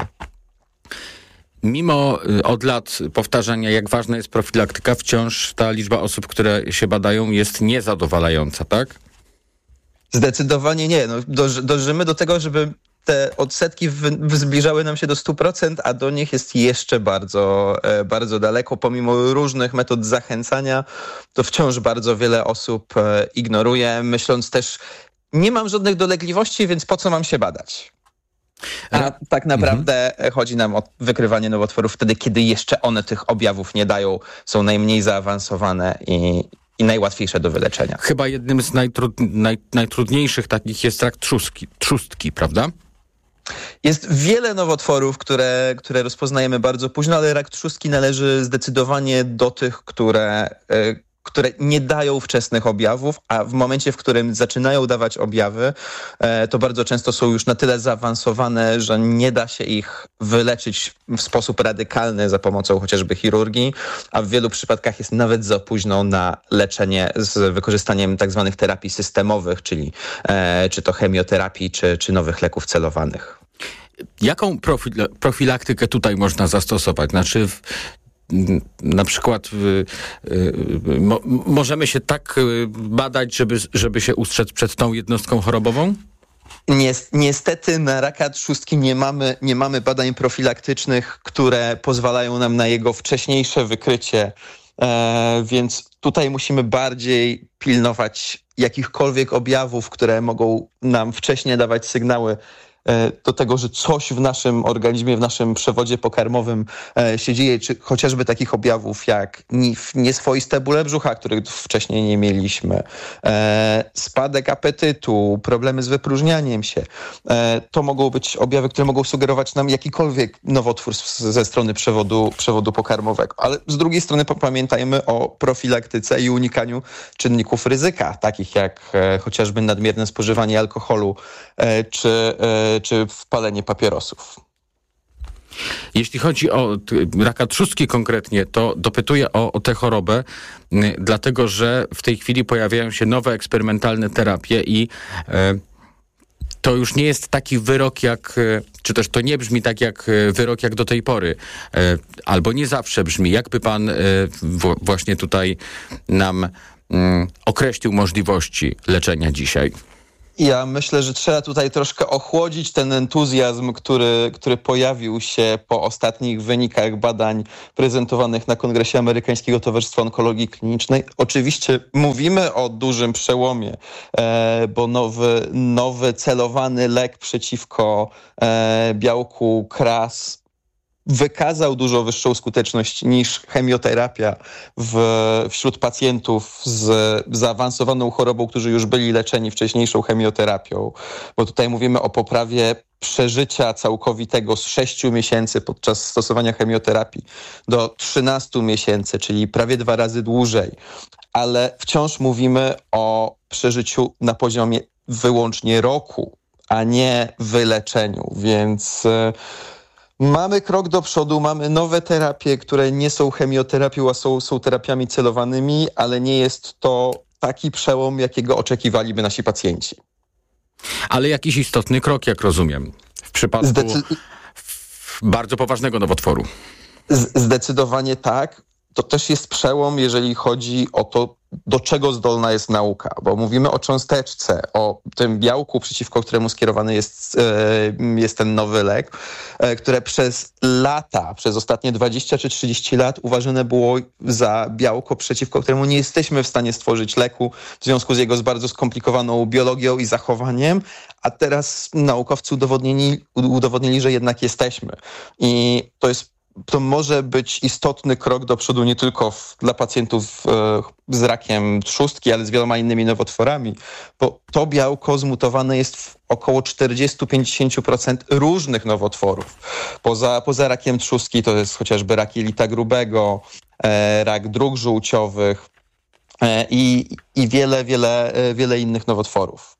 Mimo od lat powtarzania, jak ważna jest profilaktyka, wciąż ta liczba osób, które się badają, jest niezadowalająca, tak?
Zdecydowanie nie. No, dążymy do tego, żeby te odsetki zbliżały nam się do 100%, a do nich jest jeszcze bardzo, bardzo daleko. Pomimo różnych metod zachęcania, to wciąż bardzo wiele osób ignoruje, myśląc też, nie mam żadnych dolegliwości, więc po co mam się badać? A tak naprawdę chodzi nam o wykrywanie nowotworów wtedy, kiedy jeszcze one tych objawów nie dają, są najmniej zaawansowane i najłatwiejsze do wyleczenia.
Chyba jednym z najtrudniejszych takich jest rak trzustki, prawda?
Jest wiele nowotworów, które rozpoznajemy bardzo późno, ale rak trzustki należy zdecydowanie do tych, które nie dają wczesnych objawów, a w momencie, w którym zaczynają dawać objawy, to bardzo często są już na tyle zaawansowane, że nie da się ich wyleczyć w sposób radykalny za pomocą chociażby chirurgii, a w wielu przypadkach jest nawet za późno na leczenie z wykorzystaniem tak zwanych terapii systemowych, czyli czy to chemioterapii, czy nowych leków celowanych.
Jaką profilaktykę tutaj można zastosować? Znaczy na przykład możemy się tak badać, żeby się ustrzec przed tą jednostką chorobową?
Niestety na raka trzustki nie mamy badań profilaktycznych, które pozwalają nam na jego wcześniejsze wykrycie, więc tutaj musimy bardziej pilnować jakichkolwiek objawów, które mogą nam wcześniej dawać sygnały do tego, że coś w naszym organizmie, w naszym przewodzie pokarmowym się dzieje, czy chociażby takich objawów jak nieswoiste bóle brzucha, których wcześniej nie mieliśmy, spadek apetytu, problemy z wypróżnianiem się. To mogą być objawy, które mogą sugerować nam jakikolwiek nowotwór ze strony przewodu pokarmowego. Ale z drugiej strony pamiętajmy o profilaktyce i unikaniu czynników ryzyka, takich jak chociażby nadmierne spożywanie alkoholu czy palenie papierosów.
Jeśli chodzi o raka trzustki konkretnie, to dopytuję o tę chorobę, dlatego że w tej chwili pojawiają się nowe eksperymentalne terapie i to już nie jest taki wyrok czy też to nie brzmi tak jak wyrok jak do tej pory, albo nie zawsze brzmi. Jakby pan właśnie tutaj nam określił możliwości leczenia dzisiaj?
Ja myślę, że trzeba tutaj troszkę ochłodzić ten entuzjazm, który pojawił się po ostatnich wynikach badań prezentowanych na Kongresie Amerykańskiego Towarzystwa Onkologii Klinicznej. Oczywiście mówimy o dużym przełomie, bo nowy celowany lek przeciwko białku KRAS wykazał dużo wyższą skuteczność niż chemioterapia wśród pacjentów z zaawansowaną chorobą, którzy już byli leczeni wcześniejszą chemioterapią, bo tutaj mówimy o poprawie przeżycia całkowitego z 6 miesięcy podczas stosowania chemioterapii do 13 miesięcy, czyli prawie 2 razy dłużej, ale wciąż mówimy o przeżyciu na poziomie wyłącznie roku, a nie wyleczeniu, więc mamy krok do przodu, mamy nowe terapie, które nie są chemioterapią, a są terapiami celowanymi, ale nie jest to taki przełom, jakiego oczekiwaliby nasi pacjenci.
Ale jakiś istotny krok, jak rozumiem, w przypadku bardzo poważnego nowotworu.
Zdecydowanie tak. To też jest przełom, jeżeli chodzi o to, do czego zdolna jest nauka, bo mówimy o cząsteczce, o tym białku, przeciwko któremu skierowany jest ten nowy lek, które przez ostatnie 20 czy 30 lat uważane było za białko, przeciwko któremu nie jesteśmy w stanie stworzyć leku w związku z jego bardzo skomplikowaną biologią i zachowaniem, a teraz naukowcy udowodnili, że jednak jesteśmy. I to może być istotny krok do przodu nie tylko dla pacjentów z rakiem trzustki, ale z wieloma innymi nowotworami, bo to białko zmutowane jest w około 40-50% różnych nowotworów. Poza rakiem trzustki to jest chociażby rak jelita grubego, rak dróg żółciowych i wiele innych nowotworów.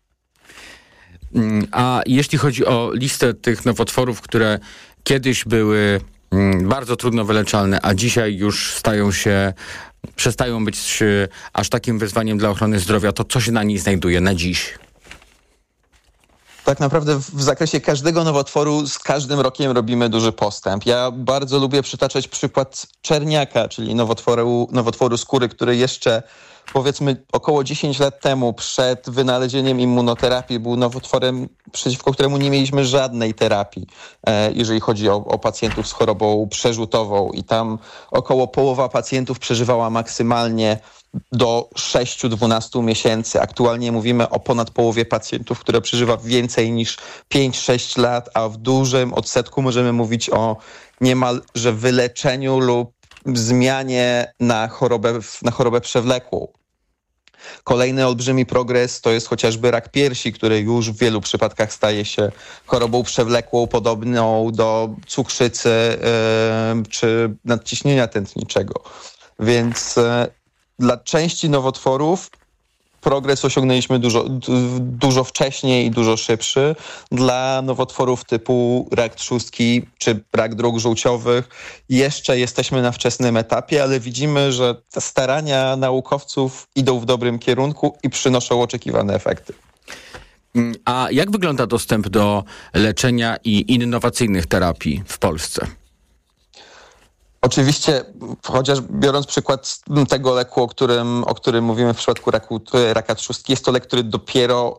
A jeśli chodzi o listę tych nowotworów, które kiedyś były bardzo trudno wyleczalne, a dzisiaj już przestają być aż takim wyzwaniem dla ochrony zdrowia, to co się na niej znajduje na dziś?
Tak naprawdę w zakresie każdego nowotworu z każdym rokiem robimy duży postęp. Ja bardzo lubię przytaczać przykład czerniaka, czyli nowotworu skóry, który jeszcze powiedzmy około 10 lat temu przed wynalezieniem immunoterapii był nowotworem, przeciwko któremu nie mieliśmy żadnej terapii, jeżeli chodzi o pacjentów z chorobą przerzutową i tam około połowa pacjentów przeżywała maksymalnie do 6-12 miesięcy. Aktualnie mówimy o ponad połowie pacjentów, które przeżywa więcej niż 5-6 lat, a w dużym odsetku możemy mówić o niemalże wyleczeniu lub zmianie na chorobę przewlekłą. Kolejny olbrzymi progres to jest chociażby rak piersi, który już w wielu przypadkach staje się chorobą przewlekłą, podobną do cukrzycy czy nadciśnienia tętniczego. Więc dla części nowotworów progres osiągnęliśmy dużo wcześniej i dużo szybszy. Dla nowotworów typu rak trzustki czy rak dróg żółciowych jeszcze jesteśmy na wczesnym etapie, ale widzimy, że te starania naukowców idą w dobrym kierunku i przynoszą oczekiwane efekty.
A jak wygląda dostęp do leczenia i innowacyjnych terapii w Polsce?
Oczywiście, chociaż biorąc przykład tego leku, o którym mówimy w przypadku raka trzustki, jest to lek,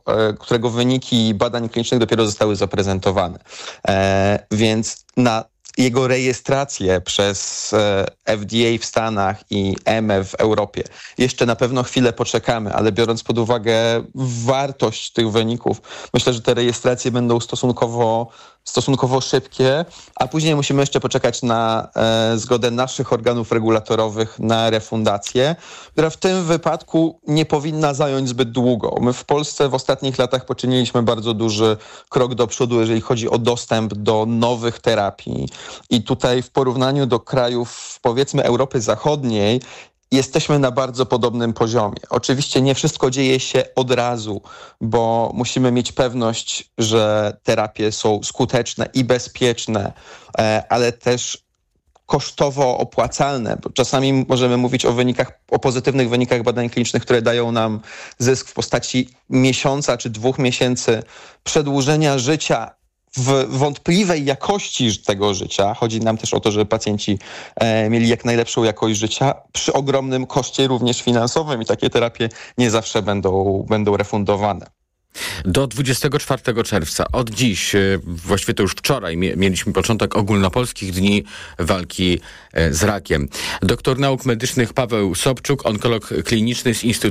którego wyniki badań klinicznych dopiero zostały zaprezentowane. Więc na jego rejestrację przez FDA w Stanach i EMA w Europie. Jeszcze na pewno chwilę poczekamy, ale biorąc pod uwagę wartość tych wyników, myślę, że te rejestracje będą stosunkowo szybkie, a później musimy jeszcze poczekać na zgodę naszych organów regulatorowych na refundację, która w tym wypadku nie powinna zająć zbyt długo. My w Polsce w ostatnich latach poczyniliśmy bardzo duży krok do przodu, jeżeli chodzi o dostęp do nowych terapii. I tutaj w porównaniu do krajów, powiedzmy, Europy Zachodniej, jesteśmy na bardzo podobnym poziomie. Oczywiście nie wszystko dzieje się od razu, bo musimy mieć pewność, że terapie są skuteczne i bezpieczne, ale też kosztowo opłacalne, bo czasami możemy mówić o pozytywnych wynikach badań klinicznych, które dają nam zysk w postaci miesiąca czy 2 miesięcy przedłużenia życia w wątpliwej jakości tego życia. Chodzi nam też o to, żeby pacjenci mieli jak najlepszą jakość życia przy ogromnym koszcie również finansowym i takie terapie nie zawsze będą refundowane.
Do 24 czerwca, od dziś, właściwie to już wczoraj, mieliśmy początek ogólnopolskich dni walki z rakiem. Doktor nauk medycznych Paweł Sobczuk, onkolog kliniczny z Instytutu